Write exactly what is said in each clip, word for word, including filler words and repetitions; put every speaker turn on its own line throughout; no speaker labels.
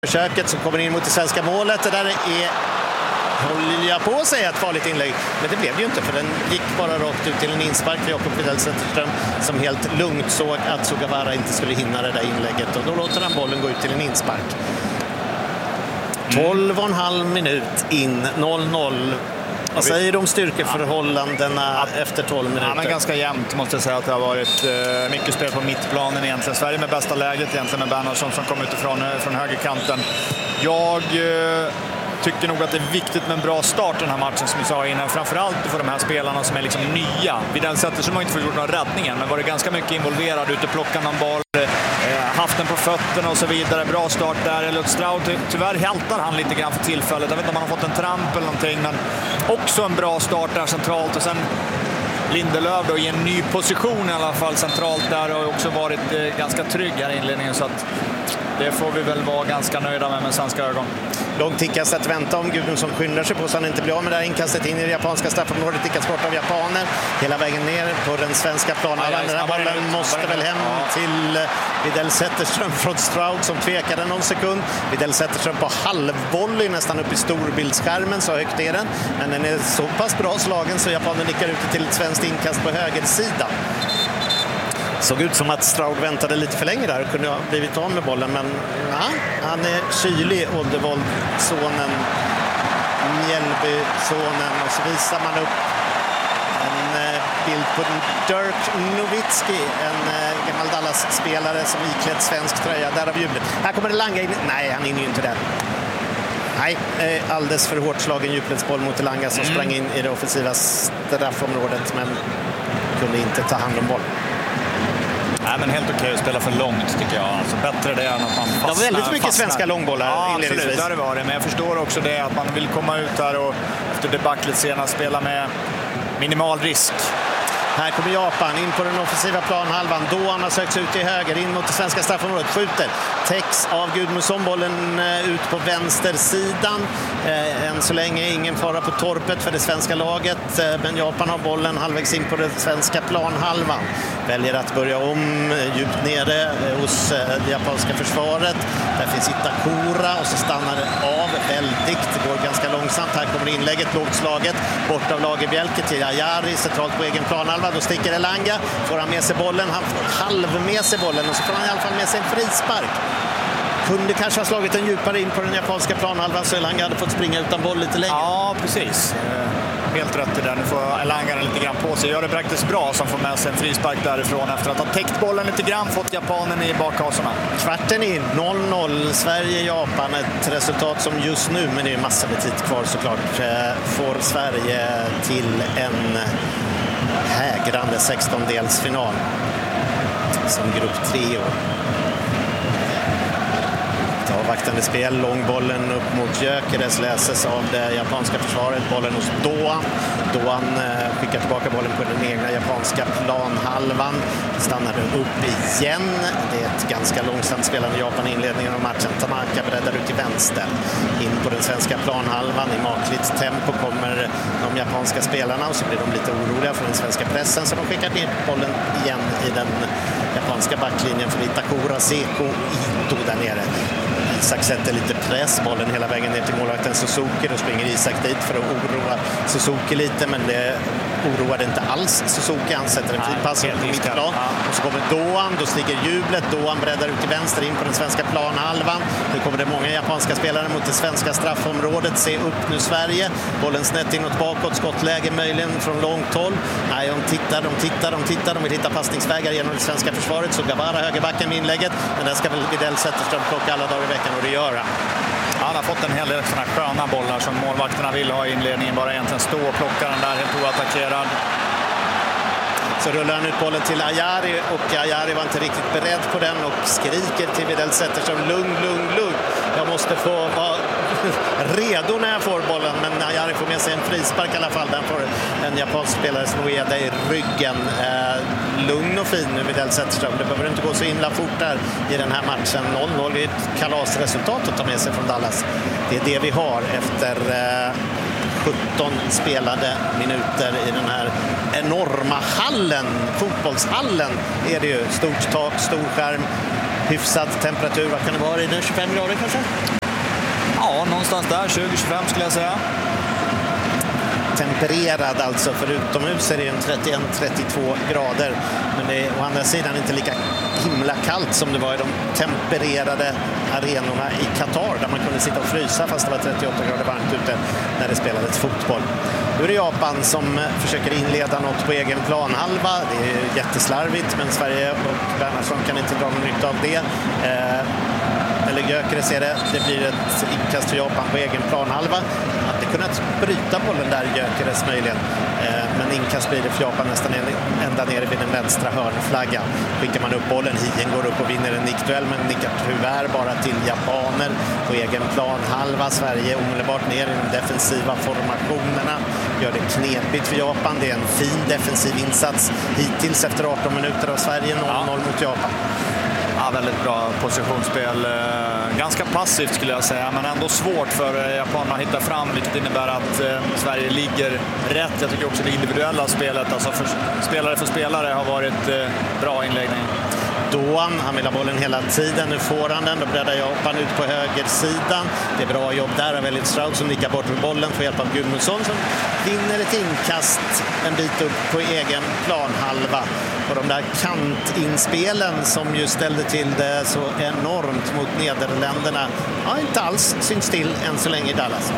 Försöket som kommer in mot det svenska målet. Det där är, håller jag på att säga, ett farligt inlägg. Men det blev det ju inte, för den gick bara rakt ut till en inspark för Jakob Widell Zetterström, som helt lugnt såg att Sugawara inte skulle hinna det där inlägget. Och då låter han bollen gå ut till en inspark. tolv och en halv minut in, noll noll. Vad säger du om styrkeförhållandena ja. efter tolv minuter?
Ja, men ganska jämnt måste jag säga att det har varit uh, mycket spel på mittplanen egentligen. Sverige med bästa läget egentligen med Bernhardsson som kom utifrån uh, från högerkanten. Jag uh, tycker nog att det är viktigt med en bra start den här matchen, som vi sa innan. Framförallt för de här spelarna som är liksom nya. Widell Zetterström har inte fått gjort några räddningen, men varit ganska mycket involverad, ute plockat någon boll, haft den på fötterna och så vidare. Bra start där. Elliot Stroud, tyvärr hältar han lite grann för tillfället. Jag vet inte om han har fått en tramp eller någonting, men också en bra start där centralt. Och sen Lindelöf då i en ny position i alla fall centralt där, och också varit eh, ganska trygg här i inledningen, så att det får vi väl vara ganska nöjda med med svenska ögon.
Långt inkast att vänta om Gudmundsson skyndar sig på så han inte blir av med det här inkastet in i det japanska straffområdet. Tickas bort av japaner hela vägen ner på den svenska planen. Ja, den här bollen måste väl hem ja. till Widell Zetterström från Stroud som tvekade någon sekund. Widell Zetterström på halvvolley nästan upp i storbildsskärmen, så högt är den. Men den är så pass bra slagen så japanen nickar ut till ett svenskt inkast på högersidan. Såg ut som att Stroud väntade lite för länge där och kunde ha blivit av med bollen, men ja, han är kylig, Oddevold-sonen, Mjällby-sonen, och så visar man upp en eh, bild på Dirk Nowitzki, en eh, gammal Dallas-spelare som iklädd svensk tröja. Där har vi jublet. Här kommer det Elanga in. Nej, han är ju inte där. Nej, eh, alldeles för hårt slagen djupledsboll mot Elanga som mm. sprang in i det offensiva straffområdet, men kunde inte ta hand om boll.
Nej, men helt okej att spela för långt tycker jag. Alltså bättre det än att man fastnar.
Det var väldigt mycket
fastnar.
svenska långbollar
ja,
inledningsvis.
Absolut, det var det. Men jag förstår också det att man vill komma ut här och efter debaclet senast spela med minimal risk.
Här kommer Japan in på den offensiva planhalvan. Då han har sökt ut till höger in mot det svenska straffområdet. Skjuter. Täcks av Gudmundsson. Bollen ut på vänstersidan. Eh, än så länge ingen fara på torpet för det svenska laget. Eh, men Japan har bollen halvvägs in på den svenska planhalvan. Väljer att börja om djupt nere eh, hos eh, det japanska försvaret. Där finns Itakura och så stannar det av väldigt. Det går ganska långsamt. Här kommer inlägget, lågt slaget. Bort av Lagerbjälke till Ajari. Centralt på egen planhalva. Då sticker Elanga, får han med sig bollen, han får halv med sig bollen och så får han i alla fall med sig en frispark. Kunde kanske ha slagit en djupare in på den japanska planhalvan så Elanga hade fått springa utan boll lite längre.
Ja, precis. Helt rätt i den. Nu får Elanga lite grann på sig. Gör det praktiskt bra som får med sig en frispark därifrån efter att ha täckt bollen lite grann, fått japanen i bakhasorna.
Kvarten in, noll noll. Sverige-Japan, ett resultat som just nu, men det är massor med tid kvar såklart, får Sverige till en hägrande sextondelsfinal som grupp tre år. Avvaktande spel, långbollen upp mot Gyökeres läses av det japanska försvaret, bollen hos Doan. Doan eh, skickar tillbaka bollen på den egna japanska planhalvan, stannade upp igen. Det är ett ganska långsamt spelande Japan i inledningen av matchen. Tanaka breddar ut till vänster in på den svenska planhalvan. I makligt tempo kommer de japanska spelarna och så blir de lite oroliga för den svenska pressen, så de skickar ner bollen igen i den japanska backlinjen för Itakura, Seko, Ito där nere. Isak sätter lite press, bollen hela vägen ner till målvakten Suzuki. Då springer Isak dit för att oroa Suzuki lite, men det oroade inte alls Suzuki. Han sätter en fin pass på mittplan. Och så kommer Doan, då stiger jublet. Doan breddar ut till vänster in på den svenska planhalvan. Nu kommer det många japanska spelare mot det svenska straffområdet. Se upp nu Sverige. Bollen snett inåt bakåt, skottläge möjligen från långt håll. Nej, de tittar, de tittar, de tittar. De vill hitta passningsvägar genom det svenska försvaret. Sugawara högerbacken med inlägget. Men där ska väl Widell Zetterström plocka alla dagar i veckan, och det gör han.
Han har fått en hel del sådana sköna bollar som målvakterna vill ha i inledningen. Bara egentligen stå och plocka den där helt oattackerad.
Så rullar han ut bollen till Ajari, och Ajari var inte riktigt beredd på den och skriker till Widell Zetterström: lugn, lugn, lugn. Jag måste få vara redo när jag får bollen, men Ajari får med sig en frispark i alla fall. Den får en japansk spelare som Ueda i ryggen. Eh, lugn och fin nu Widell Zetterström. Det behöver inte gå så himla fort där i den här matchen. noll noll är ett kalasresultat att ta med sig från Dallas. Det är det vi har efter eh, sjutton spelade minuter i den här enorma hallen, fotbollshallen är det ju. Stort tak, stor skärm, hyfsad temperatur. Vad kan det vara i den? tjugofem grader kanske?
Ja, någonstans där. tjugo till tjugofem skulle jag säga.
Tempererad alltså, för utomhus är det en trettioen till trettiotvå grader, men det är å andra sidan inte lika himla kallt som det var i de tempererade arenorna i Qatar där man kunde sitta och frysa fast det var trettioåtta grader varmt ute när det spelades fotboll. Nu är det Japan som försöker inleda något på egen planhalva. Det är jätteslarvigt, men Sverige och Bernhardsson kan inte dra någon nytta av det. Eh, eller Gyökeres ser det, det blir ett inkast för Japan på egen planhalva. Hade kunnat bryta bollen där, Gyökeres möjligen. Eh, men inkast blir det för Japan nästan ända nere vid den vänstra hörnflaggan. Skickar man upp bollen, Hien går upp och vinner en nickduell, men nickar tyvärr bara till japaner på egen planhalva. Sverige omedelbart ner i de defensiva formationerna. Gör det knepigt för Japan. Det är en fin defensiv insats hittills efter arton minuter av Sverige. noll noll mot Japan.
Ja, väldigt bra positionsspel. Ganska passivt skulle jag säga, men ändå svårt för japanerna att hitta fram, vilket innebär att eh, Sverige ligger rätt. Jag tycker också det individuella spelet, alltså för, spelare för spelare, har varit eh, bra inläggning.
Doan, han vill ha bollen hela tiden. Nu får han den, då breddar Japan ut på högersidan. Det är bra jobb där av Elliot Stroud som nickar bort med bollen för hjälp av Gudmundsson som vinner ett inkast en bit upp på egen planhalva. Och de där kantinspelen som ju ställde till det så enormt mot Nederländerna har inte alls syns till än så länge i Dallas.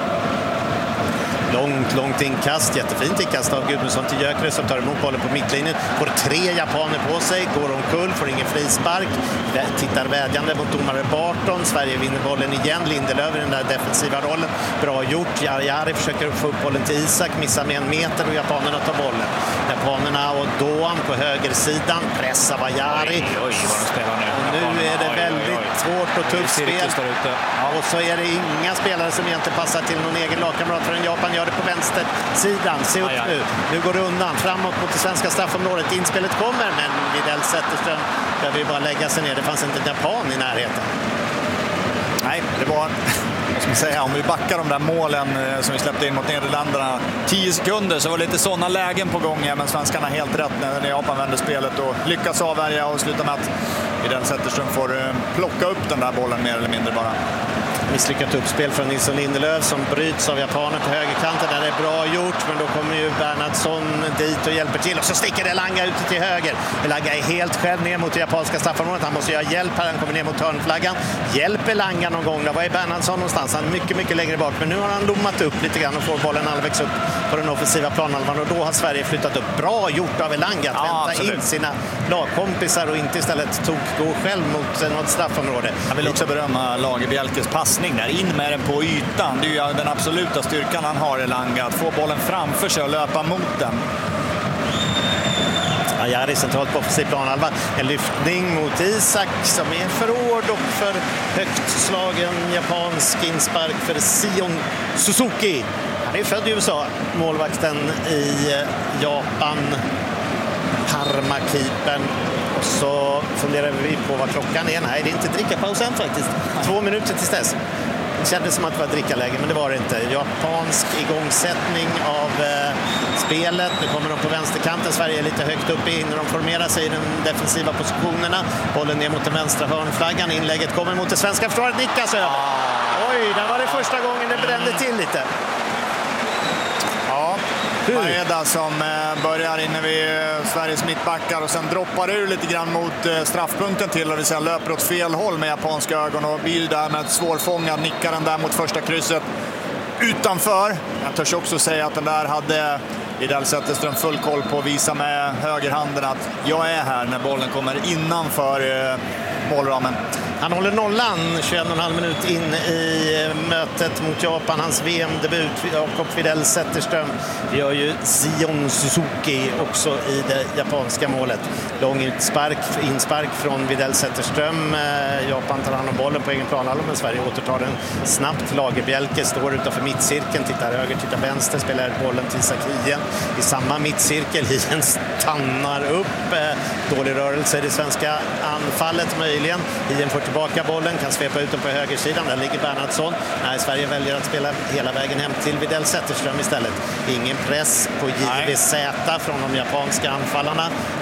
Långt, långt inkast. Jättefint inkast av Gudmundsson till Gyökeres som tar emot bollen på mittlinjen. Får tre japaner på sig, går omkull, får ingen frispark. Tittar vädjande mot domare Barton. Sverige vinner bollen igen. Lindelöf i den där defensiva rollen. Bra gjort. Jari försöker få upp bollen till Isak, missar med en meter och japanerna tar bollen. Japanerna och Doan på högersidan. Pressar Vajari.
Oj, oj, vad de spelar nu.
Och nu är det väldigt oj, oj. svårt och tufft spel. Ja. Och så är det inga spelare som egentligen passar till någon egen lagkamrat för en Japan gör det på vänstersidan. Se upp aj, aj. nu. Nu går det undan. Framåt mot det svenska straffområdet. Inspelet kommer, men Widell Zetterström behöver ju bara lägga sig ner. Det fanns inte en japan i närheten.
Nej, det var... Vad ska man säga, om vi backar de där målen som vi släppte in mot Nederländerna tio sekunder så var det lite sådana lägen på gång, men svenskarna helt rätt när Japan vände spelet och lyckas avvärja och sluta med att Widell Zetterström får plocka upp den där bollen mer eller mindre bara.
Misslyckat uppspel från Nilsson Lindelöf som bryts av japaner på högerkanten. Där det är bra gjort, men då kommer ju Bernhardsson dit och hjälper till. Och så sticker Elanga ut till höger. Elanga är helt själv ner mot det japanska straffområdet. Han måste göra hjälp här. Han kommer ner mot hörnflaggan. Hjälp Elanga någon gång. Då var är Bernhardsson någonstans? Han är mycket, mycket längre bak. Men nu har han lommat upp lite grann och får bollen halvvägs upp på den offensiva planhalvan. Och då har Sverige flyttat upp. Bra gjort av Elanga att ja, vänta absolut. in sina lagkompisar och inte istället tog gå själv mot något straffområde.
Jag vill också berömma Lagerbielkes pass där in med den på ytan. Det är ju den absoluta styrkan han har, Elanga, att få bollen framför sig och löpa mot den.
Jari centralt på offensiv planhalva. En lyftning mot Isak som är för hård och för högt slagen. Japansk inspark för Sion Suzuki. Han är född i U S A. Målvakten i Japan. Parma-keepern. Och så funderar vi på vad klockan är. Nej, det är inte drickapausen faktiskt. Två minuter tills dess. Det kändes som att det var drickaläge, men det var det inte. Japansk igångsättning av eh, spelet. Nu kommer de på vänsterkanten. Sverige är lite högt uppe in när de formerar sig i de defensiva positionerna. Bollen ner mot den vänstra hörnflaggan. Inlägget kommer mot det svenska försvaret. Nickas över. Oj, där var det första gången det brände till lite.
Ja, Maeda som börjar inne vid Sveriges mittbackar och sen droppar ur lite grann mot straffpunkten till, och det sen löper åt fel håll med japanska ögon och blir där med ett svårfångad nickaren där mot första krysset utanför. Jag törs också säga att den där hade Widell Zetterström full koll på att visa med högerhanden att jag är här när bollen kommer innanför eh, målramen.
Han håller nollan tjugoen och en halv minut in i mötet mot Japan. Hans V M-debut, Jakob Widell Zetterström, gör ju Sion Suzuki också i det japanska målet. Lång utspark, inspark från Widell Zetterström. Japan tar hand om bollen på egen planhalva, men Sverige återtar den snabbt. Lagerbielke står utanför mittcirkeln, tittar höger, tittar vänster, spelar bollen till Isak Hien i samma mittcirkel. Hien stannar upp. Dålig rörelse i det svenska anfallet möjligen. Hien får tillbaka bollen, kan svepa ut den på högersidan. Där ligger Bernhardsson. Nej, Sverige väljer att spela hela vägen hem till Widell Zetterström istället. Ingen press på J V Z från de japanska anfallarna.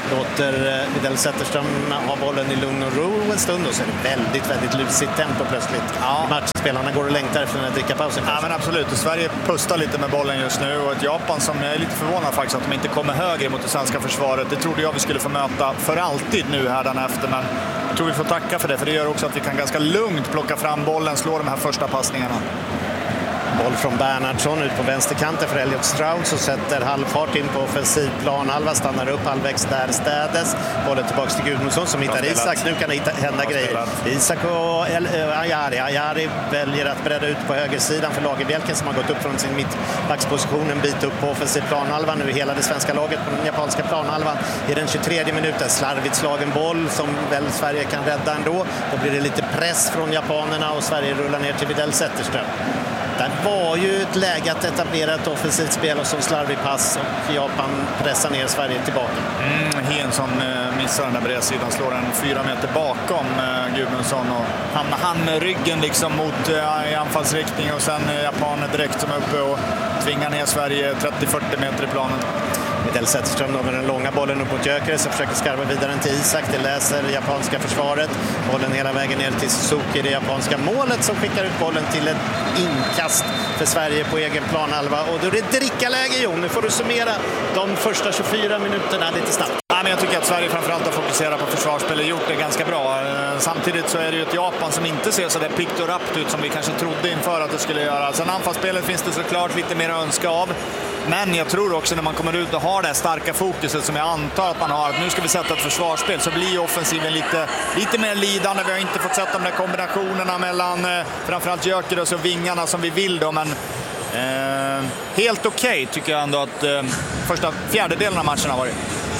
låter Widell Zetterström ha bollen i lugn och ro en stund och så är det väldigt, väldigt lusigt tempo plötsligt. Ja. Matchspelarna går och längtar efter den här drickapausen.
Ja, men absolut. Och Sverige pustar lite med bollen just nu och ett Japan som är lite förvånad faktiskt att de inte kommer högre mot det svenska försvaret. Det trodde jag vi skulle få möta för alltid nu här den efter, men jag tror vi får tacka för det, för det gör också att vi kan ganska lugnt plocka fram bollen, slå de här första passningarna.
Boll från Bernhardsson ut på vänsterkanten för Elliot Strauss och sätter halvfart in på offensiv planhalva, stannar upp halvvägs där städes. Bollen tillbaka till Gudmundsson som hittar Isak. Nu kan det hitta, hända Bra grejer. Spelat. Isak och El, äh, Ajari. Ajari väljer att bredda ut på högersidan för Lagerbjälken som har gått upp från sin mittbacksposition en bit upp på offensiv planhalva. Nu är hela det svenska laget på den japanska planhalvan i den tjugotredje minuten. Slarvigt slagen boll som väl Sverige kan rädda ändå. Då blir det lite press från japanerna och Sverige rullar ner till Widell Zetterström. Det var ju ett läge att etablera ett offensivt spel och som slarvig pass och Japan pressar ner Sverige tillbaka.
Mm, Hensson eh, missar den där bredsidan, slår den fyra meter bakom eh, Gudmundsson och hamnar han med ryggen liksom mot eh, i anfallsriktning och sen eh, japaner direkt som är uppe och tvingar ner Sverige trettio till fyrtio meter i planen.
Widell Zetterström med den långa bollen upp mot Gyökeres så försöker skarva vidare till Isak. Det läser det japanska försvaret. Bollen hela vägen ner till Suzuki, det japanska målet som skickar ut bollen till ett inkast för Sverige på egen planhalva. Och då är det drickaläge, Jon. Nu får du summera de första tjugofyra minuterna lite snabbt.
Ja, men jag tycker att Sverige framförallt har fokuserat på försvarsspel och gjort det ganska bra. Samtidigt så är det ju ett Japan som inte ser så där pikt och rappt ut som vi kanske trodde inför att det skulle göra. Sen anfallsspelet finns det såklart lite mer att önska av. Men jag tror också när man kommer ut och har det starka fokuset som jag antar att man har, att nu ska vi sätta ett försvarsspel, så blir offensiven lite, lite mer lidande. Vi har inte fått sätta de där kombinationerna mellan eh, framförallt Gyökeres och vingarna som vi vill då, men eh, helt okej okay, tycker jag ändå att eh, första fjärdedelen av matchen har varit.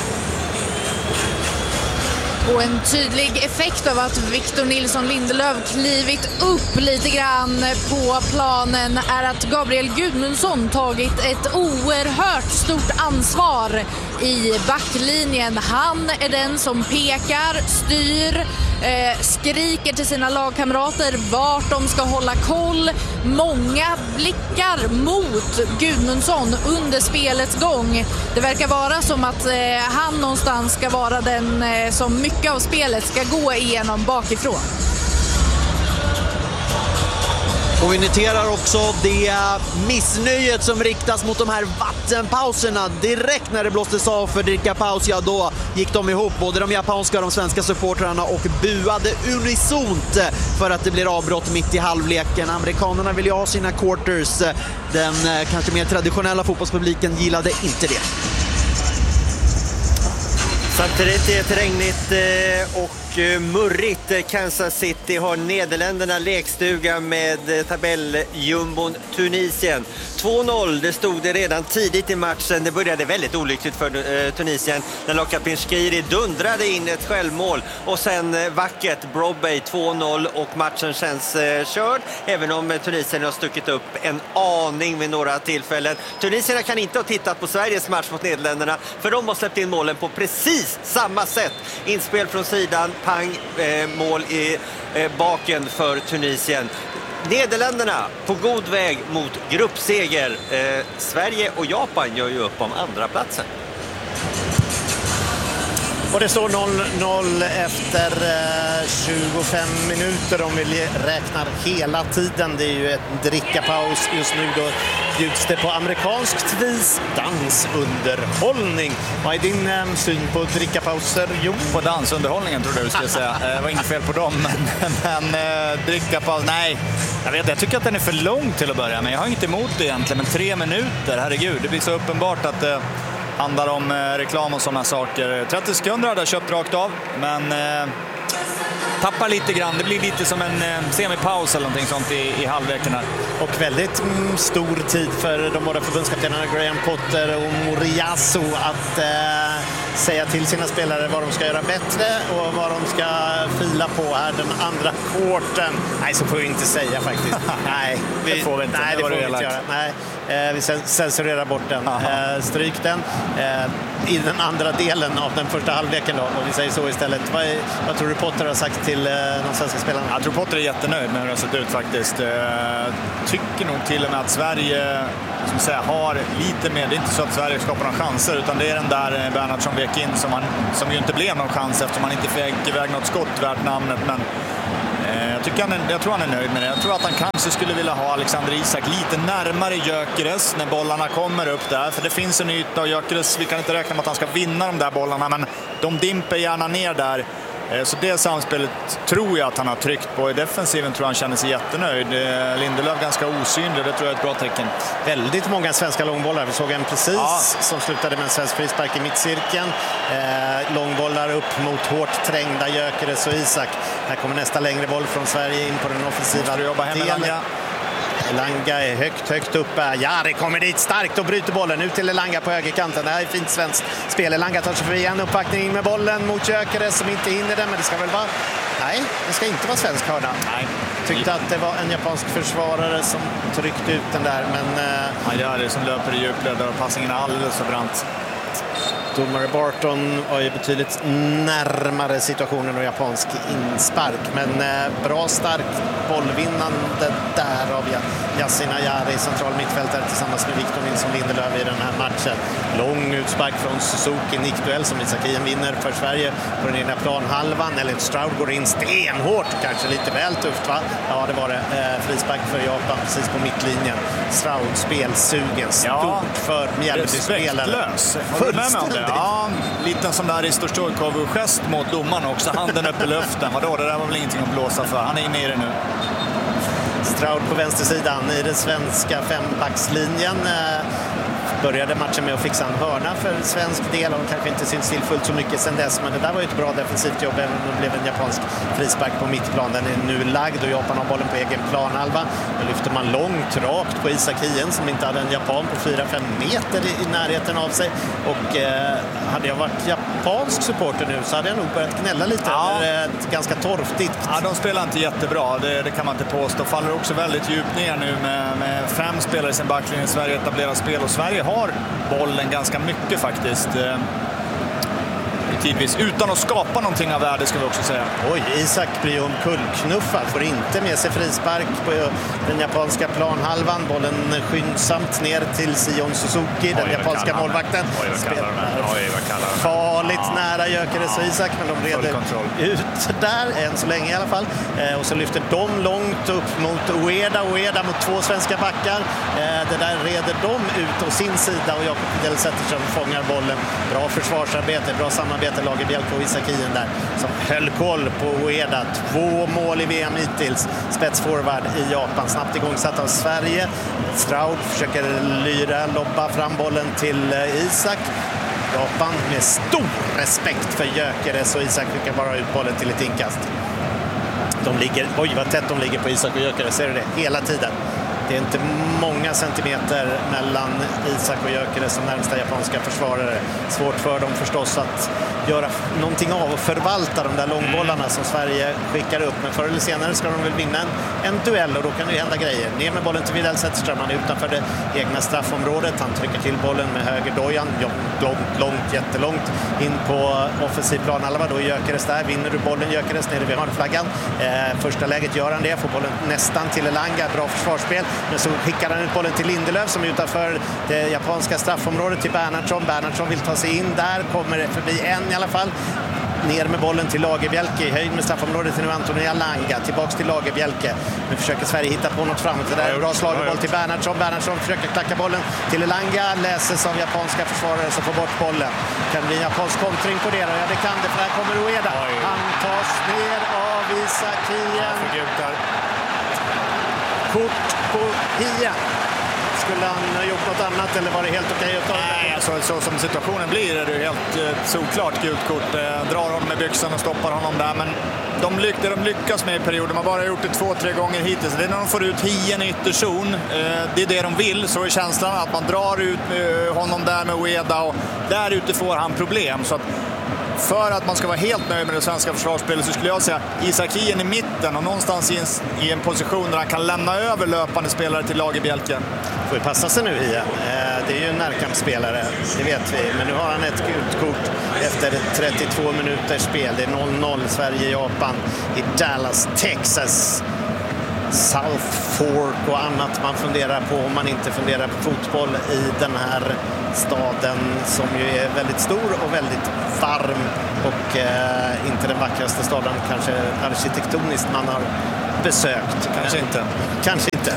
Och en tydlig effekt av att Victor Nilsson Lindelöf klivit upp lite grann på planen är att Gabriel Gudmundsson tagit ett oerhört stort ansvar i backlinjen. Han är den som pekar, styr, eh, skriker till sina lagkamrater vart de ska hålla koll. Många blickar mot Gudmundsson under spelets gång. Det verkar vara som att eh, han någonstans ska vara den eh, som mycket av spelet ska gå igenom bakifrån.
Och vi noterar också det missnöjet som riktas mot de här vattenpauserna. Direkt när det blåstes av för drickapaus, ja då gick de ihop, både de japanska och de svenska supportrarna, och buade unisont för att det blir avbrott mitt i halvleken. Amerikanerna vill ju ha sina quarters. Den kanske mer traditionella fotbollspubliken gillade inte det.
Samtidigt är det regnigt och murrigt. Kansas City har Nederländerna lekstuga med tabelljumbon Tunisien. två noll, det stod det redan tidigt i matchen. Det började väldigt olyckligt för Tunisien när Lokapin Skiri dundrade in ett självmål. Och sen vackert Brobbey två noll och matchen känns körd. Även om Tunisien har stuckit upp en aning vid några tillfällen. Tunisierna kan inte ha tittat på Sveriges match mot Nederländerna, för de har släppt in målen på precis samma sätt. Inspel från sidan, pang, eh, mål i eh, baken för Tunisien. Nederländerna på god väg mot gruppseger. Eh, Sverige och Japan gör ju upp om andra platsen.
Och det står noll noll efter tjugofem minuter om vi räknar hela tiden. Det är ju ett drickapaus just nu, då bjuds det på amerikanskt vis dansunderhållning. Vad är din äm, syn på drickapauser? Jo,
på dansunderhållningen tror jag du skulle säga. Det var inget fel på dem, men, men äh, drickapaus, nej. Jag vet, jag tycker att den är för lång till att börja, men jag har inte emot det egentligen. Men tre minuter, herregud, det blir så uppenbart att äh, handlar om eh, reklam och sådana saker. trettio sekunder hade jag köpt rakt av, men eh, tappar lite grann. Det blir lite som en eh, semipaus eller någonting sånt i, i halvleken här.
Och väldigt mm, stor tid för de båda förbundskaptenerna Graham Potter och Moriyasu att eh, säga till sina spelare vad de ska göra bättre och vad de ska fila på här den andra kvarten. Nej, så får vi inte säga faktiskt. Nej,
vi, det får vi inte.
Nej, det, det får vi inte göra. Nej. Eh, vi censurerar bort den. Eh, stryk den. Eh, I den andra delen av den första halvleken då, och vi säger så istället. Vad, är, vad tror du Potter har sagt till eh, de svenska spelarna?
Jag tror Potter är jättenöjd med hur det har sett ut faktiskt. Eh, tycker nog till och med att Sverige som säger, har lite mer. Det är inte så att Sverige skapar några chanser, utan det är den där Bernhardsson skrek in som, han, som ju inte blev någon chans eftersom han inte fick iväg något skott värt namnet. Men eh, jag, tycker han är, jag tror han är nöjd med det. Jag tror att han kanske skulle vilja ha Alexander Isak lite närmare Gyökeres när bollarna kommer upp där. För det finns en yta och Gyökeres, vi kan inte räkna med att han ska vinna de där bollarna, men de dimper gärna ner där. Så det samspelet tror jag att han har tryckt på. I defensiven tror jag han känner sig jättenöjd. Lindelöf ganska osynlig, det tror jag är ett bra tecken.
Väldigt många svenska långbollar. Vi såg en precis ja. som slutade med en svensk frispark i mittcirkeln. Eh, långbollar upp mot hårt trängda Gyökeres och Isak. Här kommer nästa längre boll från Sverige in på den offensiva delen. Elanga är högt, högt uppe. Jari kommer dit starkt och bryter bollen ut till Elanga på högerkanten. Det här är fint svenskt spel. Elanga tar sig förbi en uppbackning med bollen mot Gyökeres som inte hinner den, men det ska väl vara... Nej, det ska inte vara svensk hörna. Nej. Tyckte att det var en japansk försvarare som tryckte ut den där, men...
Ja, Jari som löper i djupled och passningen är alldeles för brant.
Domare Barton var ju betydligt närmare situationen och japansk inspark. Men eh, bra stark bollvinnande där av Yasin Ayari, central mittfältare tillsammans med Victor Nilsson Lindelöf i den här matchen. Lång utspark från Suzuki, nickduell som Isakien vinner för Sverige på den egna planhalvan. Eller Stroud går in stenhårt, kanske lite väl tufft va? Ja, det var det. Eh, frispark för Japan precis på mittlinjen. Stroud spelsugen, stort ja, för Mjällby-spelare.
Fullständigt. Ja, liten som där Risto Stojkovic-gest mot domaren också. Handen upp i luften. Vadå, det där var väl ingenting att blåsa för. Han är inne i det nu.
Stroud på vänstersidan i den svenska fembackslinjen. Började matchen med att fixa en hörna för svensk del och kanske inte syns till fullt så mycket sen dess, men det där var ju ett bra defensivt jobb även om det blev en japansk frispark på mittplan. Den är nu lagd och Japan har bollen på egen planhalva. Då lyfter man långt rakt på Isakien som inte hade en japan på fyra fem meter i, i närheten av sig, och eh, hade jag varit japansk supporter nu så hade jag nog börjat gnälla lite ja. över ett ganska torftigt.
Ja, de spelar inte jättebra, det, det kan man inte påstå. Faller också väldigt djupt ner nu med, med fem spelare i sin backlinje. Sverige etablerar spel och Sverige har bollen ganska mycket faktiskt. Tidvis, utan att skapa någonting av värde ska vi också säga.
Oj, Isak blir omkullknuffad, får inte med sig frispark på den japanska planhalvan. Bollen skyndsamt ner till Sion Suzuki, den Oj, japanska målvakten.
Oj, vad kallar de? Oj, vad kallar de?
Farligt ja. nära Gyökeres och Isak, men de reder ut där, än så länge i alla fall. Eh, och så lyfter de långt upp mot Ueda. Ueda mot två svenska backar. Eh, det där reder de ut å sin sida och Jakob Fidel Zetterström fångar bollen. Bra försvarsarbete, bra samarbete. Lagerbjälke och Isakien där som höll koll på Ueda. Två mål i V M hittills. Spetsforward i Japan. Snabbt igångsatt av Sverige. Stroud försöker lyra, lobba fram bollen till Isak. Japan med stor respekt för Gyökeres och Isak skickar bara ut bollen till ett inkast. De ligger, oj vad tätt de ligger på Isak och Gyökeres, ser du det? Hela tiden. Det är inte många centimeter mellan Isak och Gyökeres som närmsta japanska försvarare. Svårt för dem förstås att göra någonting av och förvalta de där långbollarna som Sverige skickar upp. Men förr eller senare ska de väl vinna en, en duell och då kan det hända grejer. Ner med bollen till Fidel Zetterström, han är utanför det egna straffområdet. Han trycker till bollen med höger dojan. Långt, långt, jättelångt in på offensiv planhalva. Då är Gyökeres där. Vinner du bollen Gyökeres nere vid hörnflaggan. Eh, första läget gör han det. Får bollen nästan till Elanga. Bra försvarsspel. Men så skickar han ut bollen till Lindelöf som är utanför det japanska straffområdet till Bernhardsson. Bernhardsson vill ta sig in där. Kommer det förbi en i alla fall. Ner med bollen till Lagerbjälke i höjd med straffområdet till nu Antonio Elanga. Tillbaks till Lagerbjälke. Nu försöker Sverige hitta på något framåt. Det där är bra slag med boll till Bernhardsson. Bernhardsson försöker klacka bollen till Elanga. Läses av japanska försvarare som får bort bollen. Kan det bli en japansk kontring på det? Ja, det kan det, för här kommer Ueda. Han tas ner av Isakien. Kort på Hia. Skulle han ha gjort något annat eller var det helt okej att ta?
Nej, alltså, så som situationen blir är det helt eh, såklart gult kort. Eh, drar honom med byxan och stoppar honom där. Men de, lyck, det de lyckas med i perioden, man har bara gjort det två, tre gånger hittills. Det är när de får ut hien i ytterzon. Eh, det är det de vill, så är känslan att man drar ut eh, honom där med Ueda och där ute får han problem. Så att för att man ska vara helt nöjd med det svenska försvarsspelet så skulle jag säga Isakien i mitten och någonstans i en, i en position där han kan lämna över löpande spelare till Lagerbjälke.
Får ju passa sig nu igen. Det är ju en närkampsspelare, det vet vi. Men nu har han ett gult kort efter trettiotvå minuters spel. Det är noll noll Sverige-Japan i Dallas, Texas. South Fork och annat man funderar på om man inte funderar på fotboll i den här staden som ju är väldigt stor och väldigt varm och eh, inte den vackraste staden kanske arkitektoniskt man har besökt.
Kanske inte.
Kanske inte.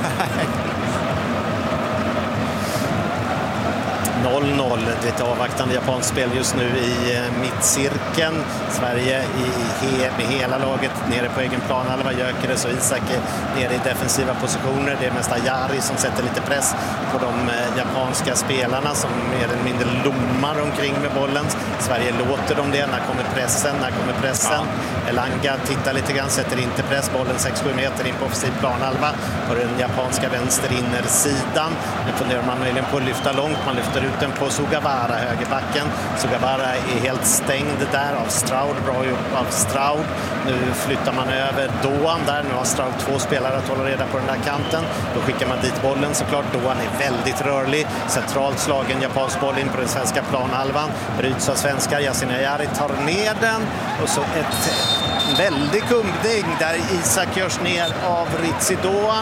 noll noll, det är ett avvaktande japanskt spel just nu i mittcirkeln. Sverige i he, med hela laget nere på egen plan. Alva Gyökeres och Isak är nere i defensiva positioner. Det är mest Ayari som sätter lite press på de japanska spelarna som mer eller mindre lommar omkring med bollen. Sverige låter dem det. När kommer pressen? När kommer pressen? Ja. Elanga tittar lite grann, sätter inte press. Bollen sex sju meter in på offensiv planhalva på den japanska vänster innersidan. Nu funderar man möjligen på att lyfta långt. Man lyfter ut den på Sugawara, högerbacken. Sugawara är helt stängd där av Stroud. Bra gjort av Stroud. Nu flyttar man över Doan där. Nu har Stroud två spelare att hålla reda på den där kanten. Då skickar man dit bollen såklart. Doan är väldigt rörlig. Centralt slagen japansk boll in på den svenska planhalvan. Bryts av svenskar. Yasin Ayari tar ner den. Och så ett väldigt kumpning där Isak görs ner av Ritzi Doan.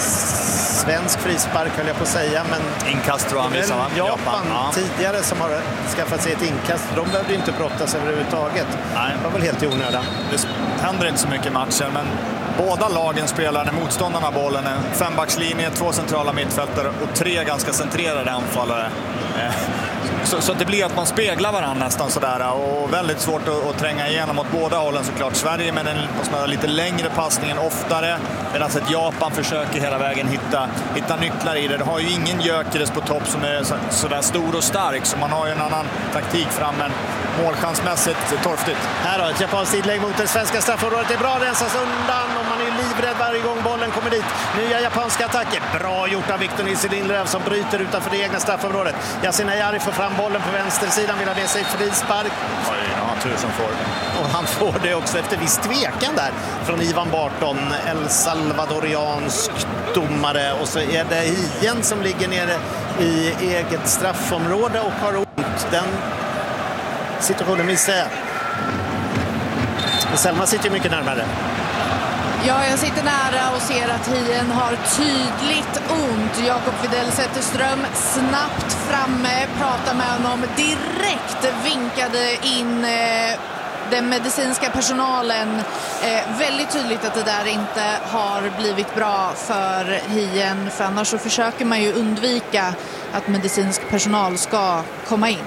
Svensk frispark höll jag på att säga, men
inkast tror jag han visar, va?
Japan,
Japan ja.
tidigare som har skaffat sig ett inkast. De behövde ju inte brottas överhuvudtaget.
Nej.
Det var väl helt i onödan.
Det händer inte så mycket i matchen, men båda lagen spelar när motståndarna har bollen. En fembackslinje, två centrala mittfältare och tre ganska centrerade anfallare. Så, så det blir att man speglar varandra nästan sådär och väldigt svårt att, att tränga igenom åt båda hållen såklart. Sverige med den lite längre passningen oftare, medan ett Japan försöker hela vägen hitta, hitta nycklar i det. Det har ju ingen Gyökeres på topp som är så, sådär stor och stark, så man har ju en annan taktik fram, men målchansmässigt torftigt.
Här har ett japanskt tidlägg mot det svenska straffområdet. Det är bra, rensas undan och man är livrädd varje gång bollen kommer dit. Nya japanska attacker. Bra gjort av Victor Nilsson Lindelöf som bryter utanför det egna straffområdet. Yasin Ayari får fram bollen på vänstersidan, vill ha med sig frispark.
Oj, ja, tur som får det.
Och han får det också efter viss tvekan där från Ivan Barton, El Salvadoriansk domare. Och så är det Hien som ligger nere i eget straffområde och har ont. Den situationen missar jag. Selma sitter ju mycket närmare.
Ja, jag sitter nära och ser att Hien har tydligt ont. Jakob Widell Zetterström snabbt framme, pratar med honom, direkt vinkade in eh, den medicinska personalen. Eh, väldigt tydligt att det där inte har blivit bra för Hien, för annars så försöker man ju undvika att medicinsk personal ska komma in.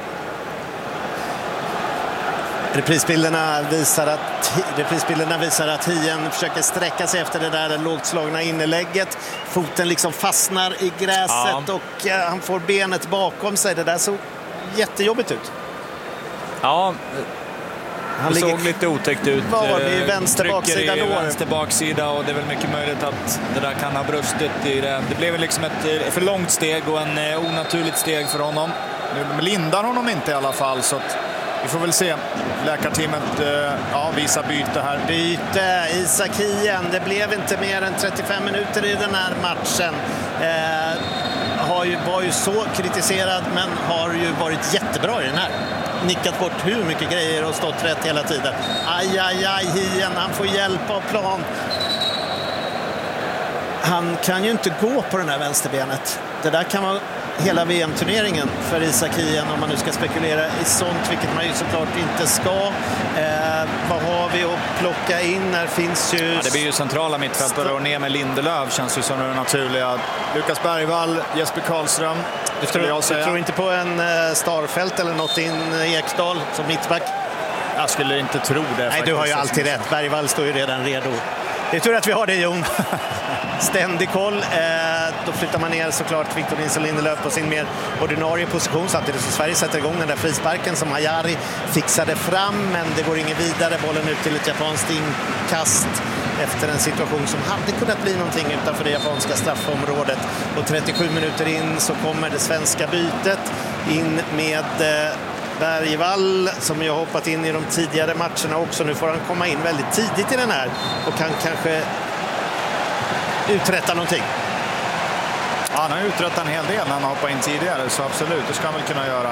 Reprisbilderna visar att, reprisbilderna visar att Hien försöker sträcka sig efter det där lågt slagna inlägget. Foten liksom fastnar i gräset ja. och uh, han får benet bakom sig. Det där såg jättejobbigt ut.
Ja,
han
det
ligger...
såg lite otäckt ut.
Var det är vänster baksida
i vänster baksida och det är väl mycket möjligt att det där kan ha brustit i det. Det blev liksom ett för långt steg och en onaturligt steg för honom. Nu lindar honom inte i alla fall, så att vi får väl se. Läkarteamet ja, visar byte här.
Byte, Isak Hien. Det blev inte mer än trettiofem minuter i den här matchen. Eh, har ju, var ju så kritiserad, men har ju varit jättebra i den här. Nickat bort hur mycket grejer och stått rätt hela tiden. Aj, aj, aj, Hien. Han får hjälp av plan. Han kan ju inte gå på den här vänsterbenet. Det där kan vara hela V M-turneringen för Isak Hien om man nu ska spekulera i sånt, vilket man ju såklart inte ska. Eh, vad har vi att plocka in? Där finns ju...
Ja, det blir ju centrala mittfältare och ner med Lindelöf känns ju som det naturliga. Lukas Bergvall, Jesper Karlström.
Du tror, jag du tror inte på en uh, Starfelt eller något in Ekdal som mittback?
Jag skulle inte tro det.
Nej,
faktiskt.
Du har ju alltid rätt. Bergvall står ju redan redo. Det är tur att vi har det, Jon. Ständig koll. Eh, då flyttar man ner såklart Victor Nilsson Lindelöf på sin mer ordinarie position, samtidigt som Sverige sätter igång den där frisparken som Ayari fixade fram, men det går ingen vidare. Bollen ut till ett japanskt inkast efter en situation som hade kunnat bli någonting utanför det japanska straffområdet. Och trettiosju minuter in så kommer det svenska bytet in med eh, Bergvall som ju har hoppat in i de tidigare matcherna också. Nu får han komma in väldigt tidigt i den här och kan kanske uträtta någonting.
Ja, han har uträttat en hel del när han har hoppat in tidigare, så absolut, det ska han väl kunna göra.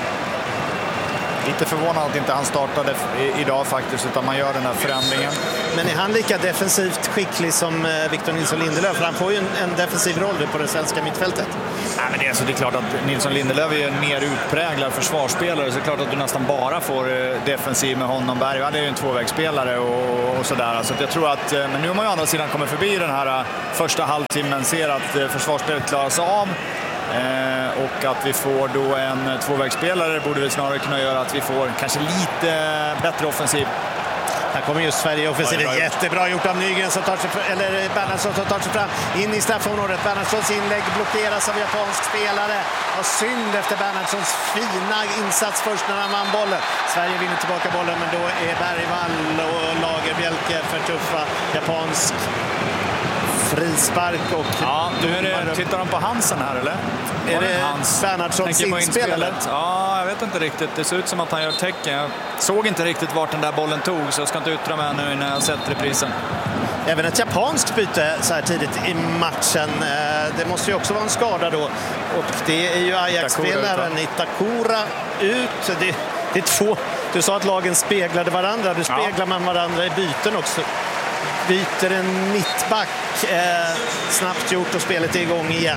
Lite förvånad att inte han startade idag faktiskt, utan man gör den här förändringen.
Men är han lika defensivt skicklig som Victor Nilsson Lindelöf? För han får ju en, en defensiv roll på det svenska mittfältet.
Nej, men det, är så det är klart att Nilsson Lindelöf är en mer utpräglad försvarsspelare, så det är klart att du nästan bara får defensiv med honom. Bergvall är ju en tvåvägsspelare och, och sådär. Så att jag tror att, men nu har man ju å andra sidan kommit förbi den här första halvtimmen, ser att försvarsspelet klarar sig av. Eh, och att vi får då en tvåvägsspelare borde väl snarare kunna göra att vi får kanske lite bättre offensiv.
Här kommer just Sverige offensiven. Ja, jättebra gjort av Nygren som tar sig fram, eller Bernhardsson som tar sig fram in i straffområdet. Bernhardssons inlägg blockeras av japansk spelare. Och synd efter Bernhardssons fina insats först när han vann bollen. Sverige vinner tillbaka bollen, men då är Bergvall och Lagerbielke för tuffa. Japansk frispark och...
Ja, nu är det, tittar de på Hansen här, eller?
Är det Hans Bernhardssons inspel, eller?
Ja, jag vet inte riktigt. Det ser ut som att han gör tecken. Jag såg inte riktigt vart den där bollen tog, så jag ska inte yttra mig nu när jag har sett reprisen.
Även ett japanskt byte så här tidigt i matchen. Det måste ju också vara en skada då. Och det är ju Ajax-spelaren Itakura ut. Det, det är två... Du sa att lagen speglade varandra. Du speglar ja. man varandra i byten också. Byter en mittback. Eh, snabbt gjort och spelet är igång igen.